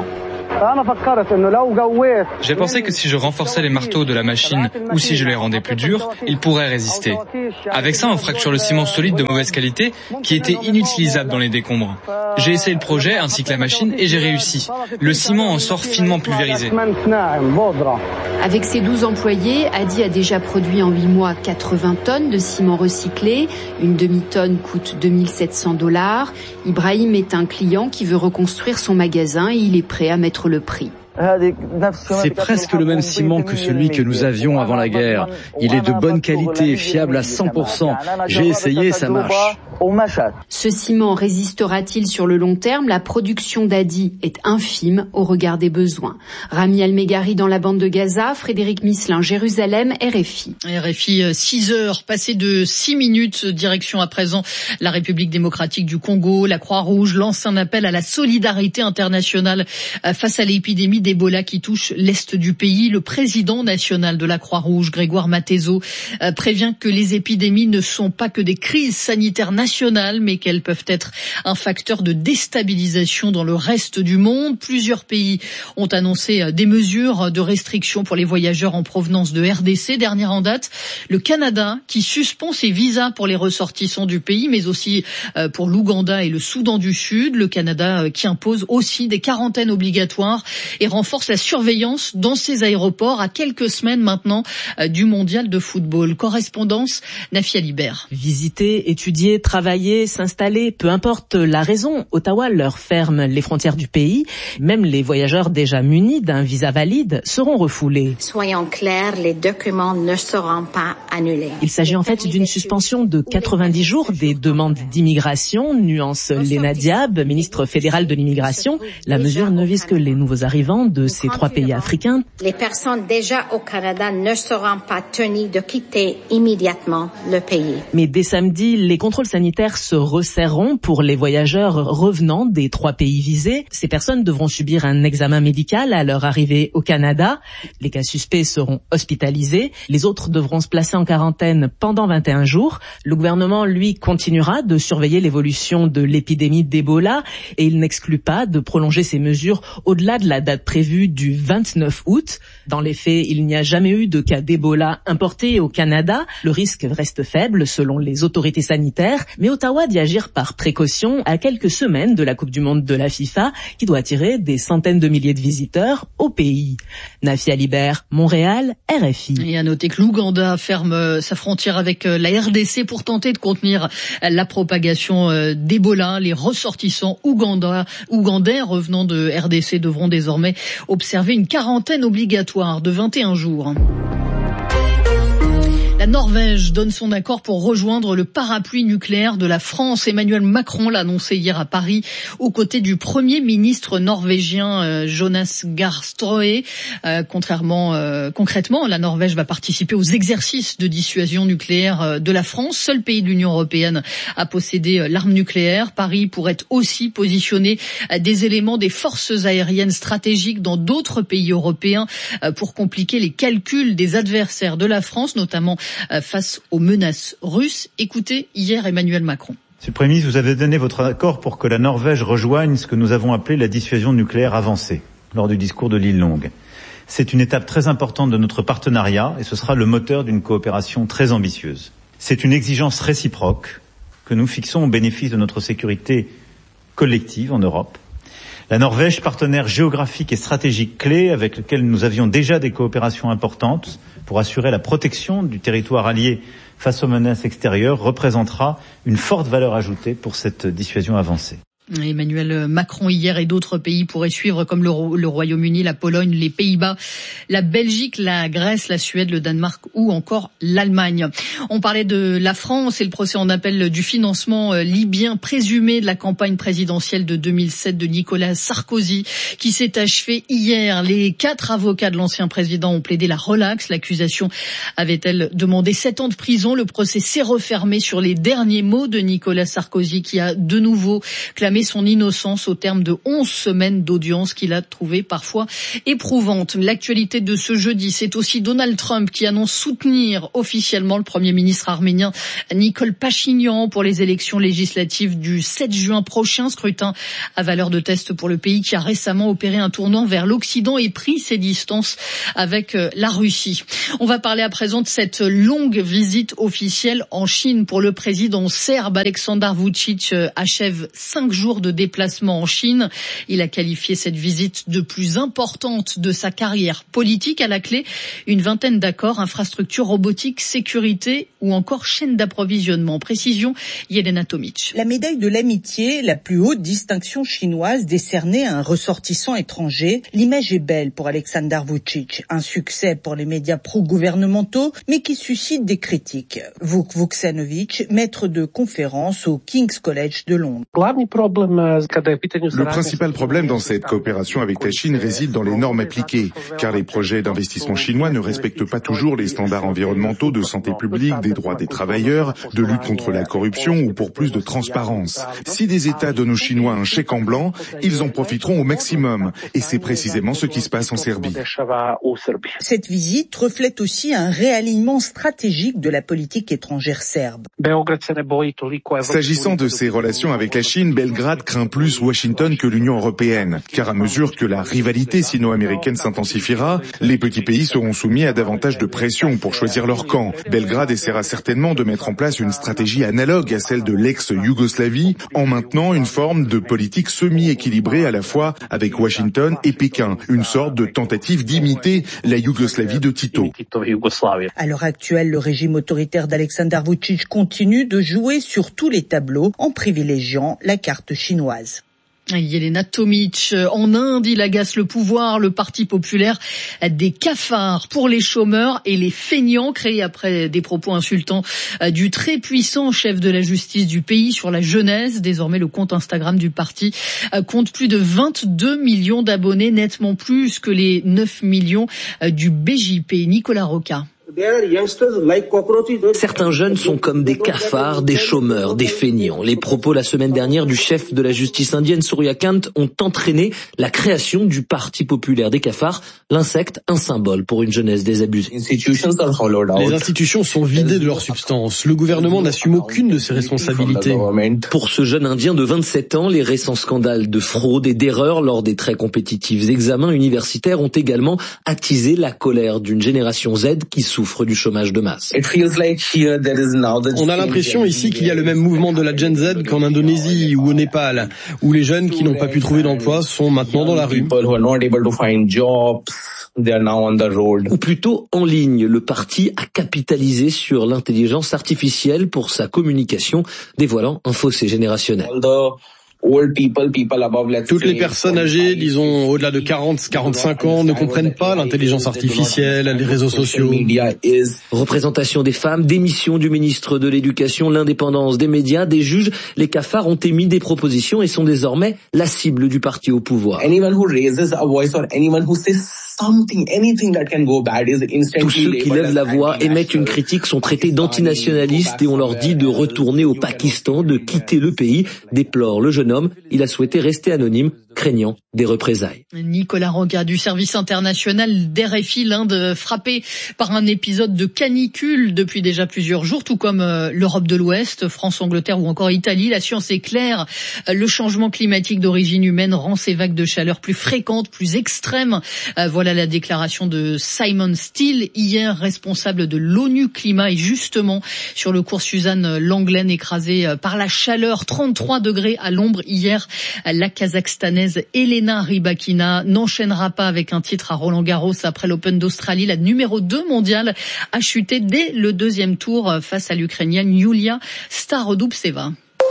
J'ai pensé que si je renforçais les marteaux de la machine ou si je les rendais plus durs, ils pourraient résister. Avec ça, on fracture le ciment solide de mauvaise qualité qui était inutilisable dans les décombres. J'ai essayé le projet ainsi que la machine et j'ai réussi. Le ciment en sort finement pulvérisé. Avec ses 12 employés, Adi a déjà produit en 8 mois 80 tonnes de ciment recyclé. Une demi-tonne coûte $2 700. Ibrahim est un client qui veut reconstruire son magasin et il est prêt à mettre le prix. C'est presque le même ciment que celui que nous avions avant la guerre. Il est de bonne qualité, fiable à 100%. J'ai essayé, ça marche. Ce ciment résistera-t-il sur le long terme? La production d'Adi est infime au regard des besoins. Rami El-Maghari dans la bande de Gaza, Frédéric Misselin, Jérusalem, RFI. RFI, 6 heures, passées de 6 minutes, direction à présent la République démocratique du Congo. La Croix-Rouge lance un appel à la solidarité internationale face à l'épidémie d'Ebola qui touche l'est du pays. Le président national de la Croix-Rouge, Grégoire Matezo, prévient que les épidémies ne sont pas que des crises sanitaires nationales, mais qu'elles peuvent être un facteur de déstabilisation dans le reste du monde. Plusieurs pays ont annoncé des mesures de restriction pour les voyageurs en provenance de RDC. Dernière en date, le Canada qui suspend ses visas pour les ressortissants du pays, mais aussi pour l'Ouganda et le Soudan du Sud. Le Canada qui impose aussi des quarantaines obligatoires et renforce la surveillance dans ses aéroports à quelques semaines maintenant du mondial de football. Correspondance Nafia Libert. Visiter, étudier, travailler, s'installer, peu importe la raison, Ottawa leur ferme les frontières du pays. Même les voyageurs déjà munis d'un visa valide seront refoulés. Soyons clairs, les documents ne seront pas annulés. Il s'agit en fait d'une suspension de 90 jours des demandes d'immigration, nuance Léna Diab, ministre fédérale de l'immigration. La mesure ne vise que les nouveaux arrivants de ces 3 pays africains. Les personnes déjà au Canada ne seront pas tenues de quitter immédiatement le pays. Mais dès samedi, les contrôles sanitaires se resserreront pour les voyageurs revenant des 3 pays visés. Ces personnes devront subir un examen médical à leur arrivée au Canada. Les cas suspects seront hospitalisés. Les autres devront se placer en quarantaine pendant 21 jours. Le gouvernement, lui, continuera de surveiller l'évolution de l'épidémie d'Ebola et il n'exclut pas de prolonger ces mesures au-delà de la date prévue du 29 août. Dans les faits, il n'y a jamais eu de cas d'Ebola importés au Canada. Le risque reste faible selon les autorités sanitaires, mais Ottawa dit agir par précaution à quelques semaines de la Coupe du Monde de la FIFA qui doit attirer des centaines de milliers de visiteurs au pays. Nafia Libert, Montréal, RFI. Et à noter que l'Ouganda ferme sa frontière avec la RDC pour tenter de contenir la propagation d'Ebola. Les ressortissants ougandais revenant de RDC devront désormais observer une quarantaine obligatoire de 21 jours. La Norvège donne son accord pour rejoindre le parapluie nucléaire de la France. Emmanuel Macron l'a annoncé hier à Paris, aux côtés du Premier ministre norvégien Jonas Gahr Støre. Concrètement, la Norvège va participer aux exercices de dissuasion nucléaire de la France, seul pays de l'Union européenne à posséder l'arme nucléaire. Paris pourrait aussi positionner des éléments des forces aériennes stratégiques dans d'autres pays européens pour compliquer les calculs des adversaires de la France, notamment face aux menaces russes. Écoutez hier Emmanuel Macron. Monsieur le Premier ministre, vous avez donné votre accord pour que la Norvège rejoigne ce que nous avons appelé la dissuasion nucléaire avancée lors du discours de l'île Longue. C'est une étape très importante de notre partenariat et ce sera le moteur d'une coopération très ambitieuse. C'est une exigence réciproque que nous fixons au bénéfice de notre sécurité collective en Europe. La Norvège, partenaire géographique et stratégique clé avec lequel nous avions déjà des coopérations importantes pour assurer la protection du territoire allié face aux menaces extérieures, représentera une forte valeur ajoutée pour cette dissuasion avancée. Emmanuel Macron hier et d'autres pays pourraient suivre comme le Royaume-Uni, la Pologne, les Pays-Bas, la Belgique, la Grèce, la Suède, le Danemark ou encore l'Allemagne. On parlait de la France et le procès en appel du financement libyen présumé de la campagne présidentielle de 2007 de Nicolas Sarkozy qui s'est achevé hier. Les 4 avocats de l'ancien président ont plaidé la relaxe. L'accusation avait-elle demandé 7 ans de prison. Le procès s'est refermé sur les derniers mots de Nicolas Sarkozy qui a de nouveau clamé son innocence au terme de 11 semaines d'audience qu'il a trouvées parfois éprouvantes. L'actualité de ce jeudi, c'est aussi Donald Trump qui annonce soutenir officiellement le Premier ministre arménien Nikol Pachinian pour les élections législatives du 7 juin prochain. Scrutin à valeur de test pour le pays qui a récemment opéré un tournant vers l'Occident et pris ses distances avec la Russie. On va parler à présent de cette longue visite officielle en Chine pour le président serbe. Aleksandar Vučić achève 5 jours de déplacement en Chine. Il a qualifié cette visite de plus importante de sa carrière politique. À la clé, une vingtaine d'accords, infrastructures, robotique, sécurité ou encore chaîne d'approvisionnement. Précision, Yelena Tomic. La médaille de l'amitié, la plus haute distinction chinoise décernée à un ressortissant étranger. L'image est belle pour Aleksandar Vučić. Un succès pour les médias pro-gouvernementaux, mais qui suscite des critiques. Vuk Vuksanović, maître de conférence au King's College de Londres. Le principal problème dans cette coopération avec la Chine réside dans les normes appliquées, car les projets d'investissement chinois ne respectent pas toujours les standards environnementaux de santé publique, des droits des travailleurs, de lutte contre la corruption ou pour plus de transparence. Si des États donnent aux Chinois un chèque en blanc, ils en profiteront au maximum, et c'est précisément ce qui se passe en Serbie. Cette visite reflète aussi un réalignement stratégique de la politique étrangère serbe. S'agissant de ses relations avec la Chine, Belgrade craint plus Washington que l'Union européenne, car à mesure que la rivalité sino-américaine s'intensifiera, les petits pays seront soumis à davantage de pression pour choisir leur camp. Belgrade essaiera certainement de mettre en place une stratégie analogue à celle de l'ex-Yougoslavie, en maintenant une forme de politique semi-équilibrée à la fois avec Washington et Pékin, une sorte de tentative d'imiter la Yougoslavie de Tito. À l'heure actuelle, le régime autoritaire d'Aleksandar Vučić continue de jouer sur tous les tableaux en privilégiant la carte chinoise. Yelena Tomic, en Inde, il agace le pouvoir, le Parti populaire des cafards pour les chômeurs et les feignants, créé après des propos insultants du très puissant chef de la justice du pays sur la jeunesse. Désormais, le compte Instagram du parti compte plus de 22 millions d'abonnés, nettement plus que les 9 millions du BJP. Nicolas Roca. Certains jeunes sont comme des cafards, des chômeurs, des feignants. Les propos la semaine dernière du chef de la justice indienne Surya Kant ont entraîné la création du Parti populaire des cafards, l'insecte, un symbole pour une jeunesse désabusée. Les institutions sont vidées de leur substance. Le gouvernement n'assume aucune de ses responsabilités. Pour ce jeune Indien de 27 ans, les récents scandales de fraude et d'erreurs lors des très compétitifs examens universitaires ont également attisé la colère d'une génération Z qui souffre du chômage de masse. On a l'impression ici qu'il y a le même mouvement de la Gen Z qu'en Indonésie ou au Népal, où les jeunes qui n'ont pas pu trouver d'emploi sont maintenant dans la rue. Ou plutôt en ligne, le parti a capitalisé sur l'intelligence artificielle pour sa communication, dévoilant un fossé générationnel. Toutes les personnes âgées, disons au-delà de 40-45 ans, ne comprennent pas l'intelligence artificielle, les réseaux sociaux. Représentation des femmes, démission du ministre de l'Éducation, l'indépendance des médias, des juges, les cafards ont émis des propositions et sont désormais la cible du parti au pouvoir. Tous ceux qui lèvent la voix, émettent une critique, sont traités d'antinationalistes et on leur dit de retourner au Pakistan, de quitter le pays, déplore le jeune homme. Il a souhaité rester anonyme, craignant des représailles. Nicolas Roca du service international d'RFI, l'Inde frappée par un épisode de canicule depuis déjà plusieurs jours, tout comme l'Europe de l'Ouest, France, Angleterre ou encore Italie. La science est claire, le changement climatique d'origine humaine rend ces vagues de chaleur plus fréquentes, plus extrêmes. Voilà la déclaration de Simon Steele, hier responsable de l'ONU Climat, et justement sur le cours Suzanne Langlaine, écrasée par la chaleur, 33 degrés à l'ombre hier. La Kazakhstanaise Elena Rybakina n'enchaînera pas avec un titre à Roland-Garros après l'Open d'Australie. La numéro 2 mondiale a chuté dès le deuxième tour face à l'Ukrainienne Yulia Starodubtseva.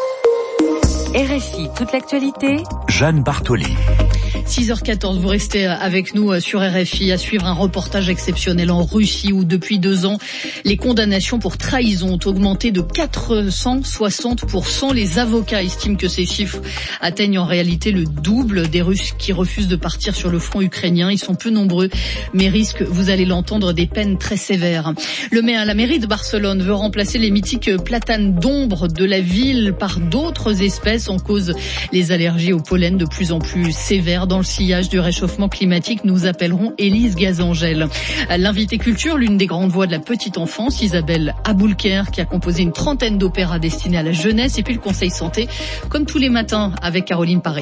RFI, toute l'actualité. Jeanne Bartoli. 6h14, vous restez avec nous sur RFI à suivre un reportage exceptionnel en Russie où depuis 2 ans, les condamnations pour trahison ont augmenté de 460%. Les avocats estiment que ces chiffres atteignent en réalité le double des Russes qui refusent de partir sur le front ukrainien. Ils sont peu nombreux, mais risquent, vous allez l'entendre, des peines très sévères. La mairie de Barcelone veut remplacer les mythiques platanes d'ombre de la ville par d'autres espèces en cause les allergies au pollen de plus en plus sévères. Dans le sillage du réchauffement climatique, nous appellerons Élise Gazangel. L'invité culture, l'une des grandes voix de la petite enfance, Isabelle Aboulker, qui a composé une trentaine d'opéras destinés à la jeunesse, et puis le Conseil Santé, comme tous les matins, avec Caroline Paré.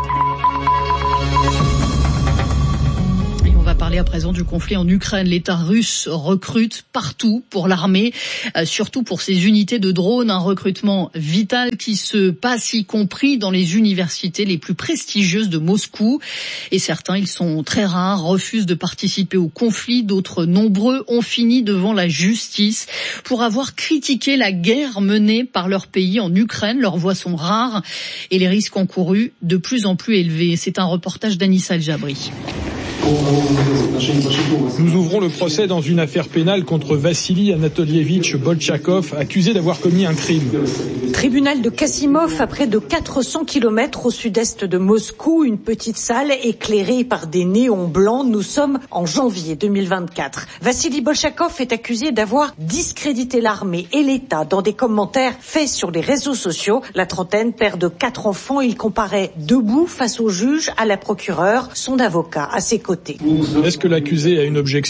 On va parler à présent du conflit en Ukraine. L'État russe recrute partout pour l'armée, surtout pour ses unités de drones, un recrutement vital qui se passe y compris dans les universités les plus prestigieuses de Moscou. Et certains, ils sont très rares, refusent de participer au conflit. D'autres, nombreux, ont fini devant la justice pour avoir critiqué la guerre menée par leur pays en Ukraine. Leurs voix sont rares et les risques encourus de plus en plus élevés. C'est un reportage d'Anissa El-Jabri. Nous ouvrons le procès dans une affaire pénale contre Vassili Anatolievitch Bolchakov, accusé d'avoir commis un crime. Tribunal de Kassimov, à près de 400 km au sud-est de Moscou, une petite salle éclairée par des néons blancs. Nous sommes en janvier 2024. Vassili Bolchakov est accusé d'avoir discrédité l'armée et l'État dans des commentaires faits sur les réseaux sociaux. La trentaine, père de 4 enfants, il comparaît debout face au juge, à la procureure, son avocat à ses côtés. Est-ce que l'accusé a une objection ?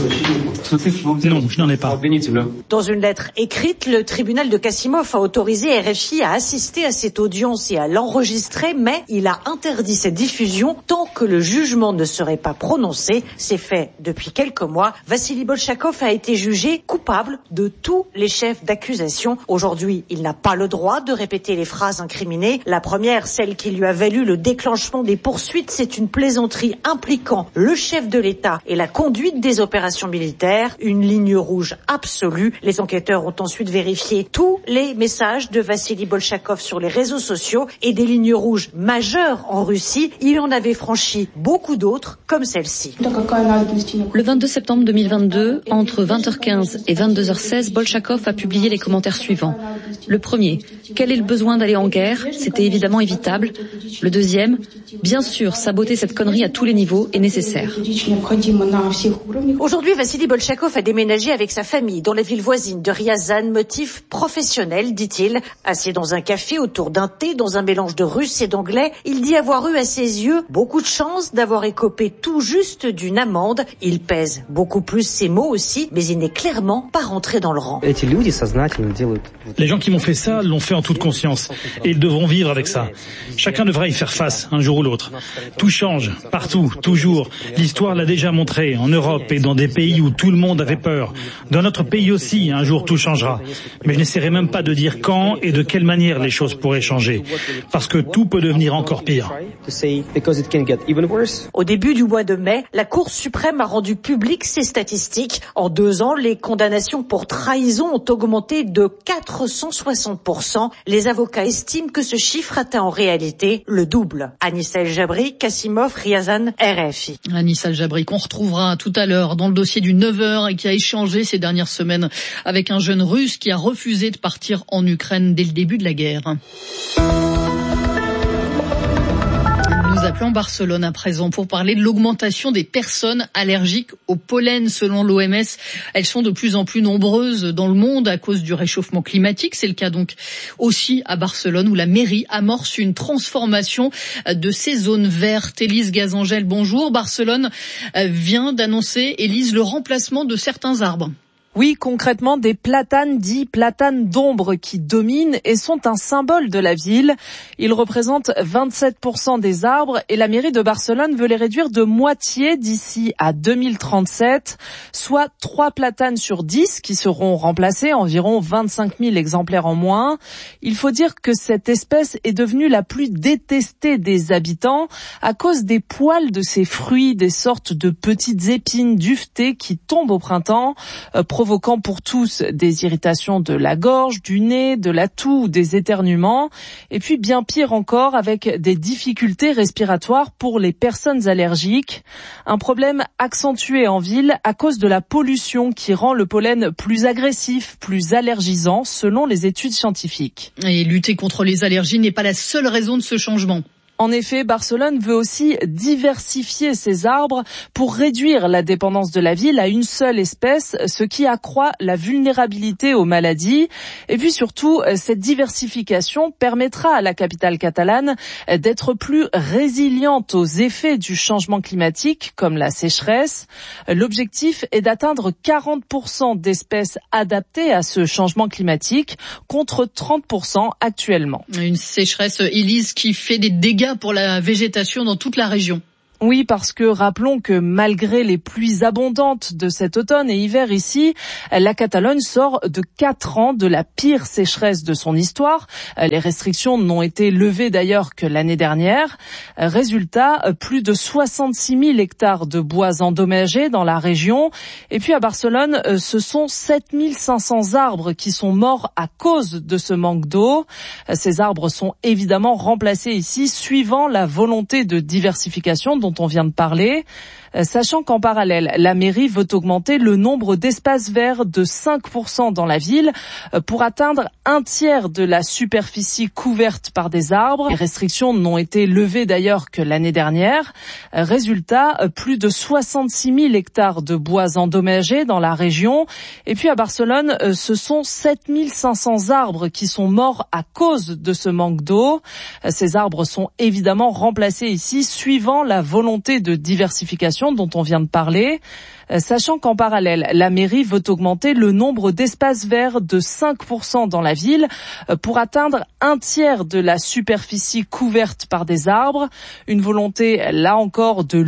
Non, je n'en ai pas. Dans une lettre écrite, le tribunal de Kassimov a autorisé RFI à assister à cette audience et à l'enregistrer, mais il a interdit cette diffusion tant que le jugement ne serait pas prononcé. C'est fait depuis quelques mois. Vassili Bolchakov a été jugé coupable de tous les chefs d'accusation. Aujourd'hui, il n'a pas le droit de répéter les phrases incriminées. La première, celle qui lui a valu le déclenchement des poursuites, c'est une plaisanterie impliquant le chef de l'État et la conduite des opérations militaires, une ligne rouge absolue. Les enquêteurs ont ensuite vérifié tous les messages de Vassili Bolchakov sur les réseaux sociaux et des lignes rouges majeures en Russie. Il en avait franchi beaucoup d'autres, comme celle-ci. Le 22 septembre 2022, entre 20h15 et 22h16, Bolchakov a publié les commentaires suivants. Le premier, quel est le besoin d'aller en guerre ? C'était évidemment évitable. Le deuxième, bien sûr, saboter cette connerie à tous les niveaux est nécessaire. Aujourd'hui, Vassili Bolchakov a déménagé avec sa famille dans la ville voisine de Ryazan, motif professionnel, dit-il. Assis dans un café autour d'un thé, dans un mélange de russe et d'anglais, il dit avoir eu à ses yeux beaucoup de chance d'avoir écopé tout juste d'une amende. Il pèse beaucoup plus ses mots aussi, mais il n'est clairement pas rentré dans le rang. Les gens qui m'ont fait ça l'ont fait en toute conscience et ils devront vivre avec ça. Chacun devra y faire face un jour ou l'autre. Tout change, partout, toujours. jours. L'histoire l'a déjà montré, en Europe et dans des pays où tout le monde avait peur. Dans notre pays aussi, un jour tout changera. Mais je n'essaierai même pas de dire quand et de quelle manière les choses pourraient changer. Parce que tout peut devenir encore pire. Au début du mois de mai, la Cour suprême a rendu publiques ces statistiques. En 2 ans, les condamnations pour trahison ont augmenté de 460%. Les avocats estiment que ce chiffre atteint en réalité le double. Anissa El Jabri, Kassimov, Riazan, RFI. Anissa El Jabri qu'on retrouvera tout à l'heure dans le dossier du 9h et qui a échangé ces dernières semaines avec un jeune russe qui a refusé de partir en Ukraine dès le début de la guerre. Nous appelons Barcelone à présent pour parler de l'augmentation des personnes allergiques au pollen. Selon l'OMS, elles sont de plus en plus nombreuses dans le monde à cause du réchauffement climatique. C'est le cas donc aussi à Barcelone où la mairie amorce une transformation de ces zones vertes. Élise Gazangel, bonjour. Barcelone vient d'annoncer, Élise, le remplacement de certains arbres. Oui, concrètement, des platanes dits platanes d'ombre qui dominent et sont un symbole de la ville. Ils représentent 27% des arbres et la mairie de Barcelone veut les réduire de moitié d'ici à 2037, soit 3 platanes sur 10 qui seront remplacées, environ 25 000 exemplaires en moins. Il faut dire que cette espèce est devenue la plus détestée des habitants à cause des poils de ses fruits, des sortes de petites épines duvetées qui tombent au printemps, provoquant pour tous des irritations de la gorge, du nez, de la toux ou des éternuements. Et puis bien pire encore, avec des difficultés respiratoires pour les personnes allergiques. Un problème accentué en ville à cause de la pollution qui rend le pollen plus agressif, plus allergisant, selon les études scientifiques. Et lutter contre les allergies n'est pas la seule raison de ce changement. En effet, Barcelone veut aussi diversifier ses arbres pour réduire la dépendance de la ville à une seule espèce, ce qui accroît la vulnérabilité aux maladies. Et puis surtout, cette diversification permettra à la capitale catalane d'être plus résiliente aux effets du changement climatique, comme la sécheresse. L'objectif est d'atteindre 40% d'espèces adaptées à ce changement climatique, contre 30% actuellement. Une sécheresse, Élise, qui fait des dégâts pour la végétation dans toute la région. Oui, parce que rappelons que malgré les pluies abondantes de cet automne et hiver ici, la Catalogne sort de 4 ans de la pire sécheresse de son histoire. Les restrictions n'ont été levées d'ailleurs que l'année dernière. Résultat, plus de 66 000 hectares de bois endommagés dans la région. Et puis à Barcelone, ce sont 7 500 arbres qui sont morts à cause de ce manque d'eau. Ces arbres sont évidemment remplacés ici, suivant la volonté de diversification dont on vient de parler, sachant qu'en parallèle, la mairie veut augmenter le nombre d'espaces verts de 5% dans la ville pour atteindre 1/3 de la superficie couverte par des arbres. Les restrictions n'ont été levées d'ailleurs que l'année dernière. Résultat, plus de 66 000 hectares de bois endommagés dans la région. Et puis à Barcelone, ce sont 7 500 arbres qui sont morts à cause de ce manque d'eau. Ces arbres sont évidemment remplacés ici, suivant la volonté de diversification dont on vient de parler, sachant qu'en parallèle, la mairie veut augmenter le nombre d'espaces verts de 5% dans la ville pour atteindre 1/3 de la superficie couverte par des arbres. Une volonté, là encore, de